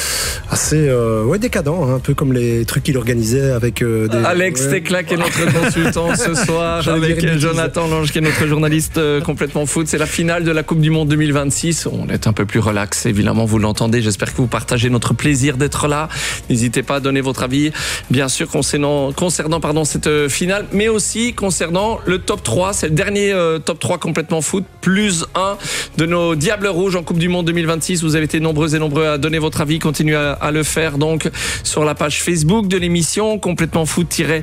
assez, euh, ouais, décadent, hein, un peu comme les trucs qu'il organisait avec euh, des. Alex ouais. Tecla qui est notre consultant ce soir, avec Jonathan Lange qui est notre journaliste euh, complètement foot. C'est la finale de la Coupe du Monde deux mille vingt-six. On est un peu plus relax, évidemment, vous l'entendez. J'espère que vous partagez notre plaisir d'être là. N'hésitez pas à donner votre avis, bien sûr, concernant, concernant pardon, cette finale, mais aussi concernant le top trois. C'est le dernier euh, top trois complètement foot, plus un de nos Diables Rouges en Coupe du Monde deux mille vingt-six. Vous avez été nombreux et nombreux à donner votre avis. Continuez à, à le faire donc sur la page Facebook de l'émission complètement foot-R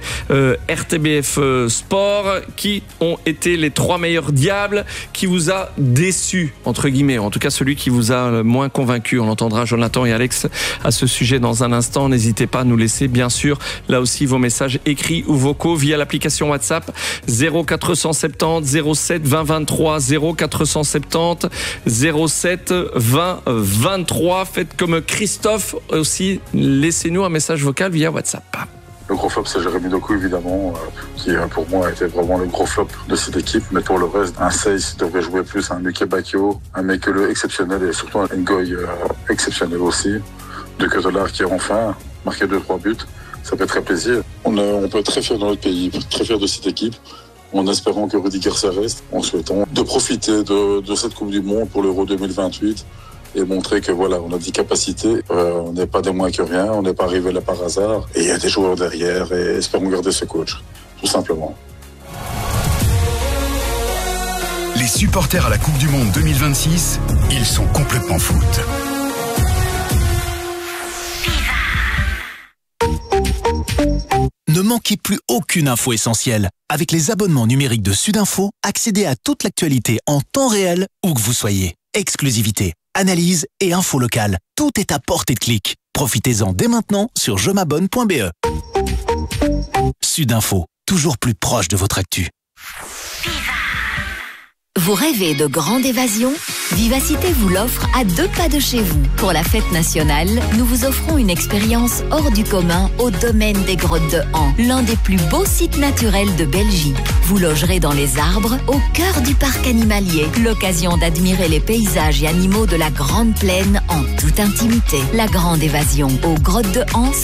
T B F Sport. Qui ont été les trois meilleurs Diables? Qui vous a déçu, entre guillemets, en tout cas celui qui vous a le moins convaincu? On entendra Jonathan et Alex à ce sujet dans un instant. N'hésitez pas à nous laisser bien sûr là aussi vos messages écrits ou vocaux via l'application WhatsApp zéro quatre cent soixante-dix zéro sept vingt vingt-trois zéro quatre cent soixante-dix zéro sept vingt vingt-trois. Faites comme Christophe aussi, laissez-nous un message vocal via WhatsApp. Le gros flop, c'est Jérémy Doku, évidemment, euh, qui pour moi a été vraiment le gros flop de cette équipe. Mais pour le reste, un Seiss devrait jouer plus, un Luke Bacchio, un Mekele exceptionnel et surtout un Ngoy euh, exceptionnel aussi. De Ketelaar qui a enfin marqué deux trois buts, ça fait très plaisir. On, a, on peut être très fiers de notre pays, très fiers de cette équipe, en espérant que Rudy Garcia reste, en souhaitant de profiter de, de cette Coupe du Monde pour l'Euro deux mille vingt-huit. Et montrer que voilà, on a des capacités, euh, on n'est pas des moins que rien, on n'est pas arrivé là par hasard. Et il y a des joueurs derrière et espérons garder ce coach, tout simplement. Les les supporters à la Coupe du Monde deux mille vingt-six, ils sont complètement foot. Ne manquez plus aucune info essentielle. Avec les abonnements numériques de Sudinfo, accédez à toute l'actualité en temps réel, où que vous soyez. Exclusivité, analyse et info locale. Tout est à portée de clic. Profitez-en dès maintenant sur je m'abonne point b e. Sudinfo, toujours plus proche de votre actu. Vous rêvez de grande évasion? Vivacité vous l'offre à deux pas de chez vous. Pour la fête nationale, nous vous offrons une expérience hors du commun au domaine des Grottes de Han, l'un des plus beaux sites naturels de Belgique. Vous logerez dans les arbres, au cœur du parc animalier. L'occasion d'admirer les paysages et animaux de la Grande Plaine en toute intimité. La grande évasion aux Grottes de Han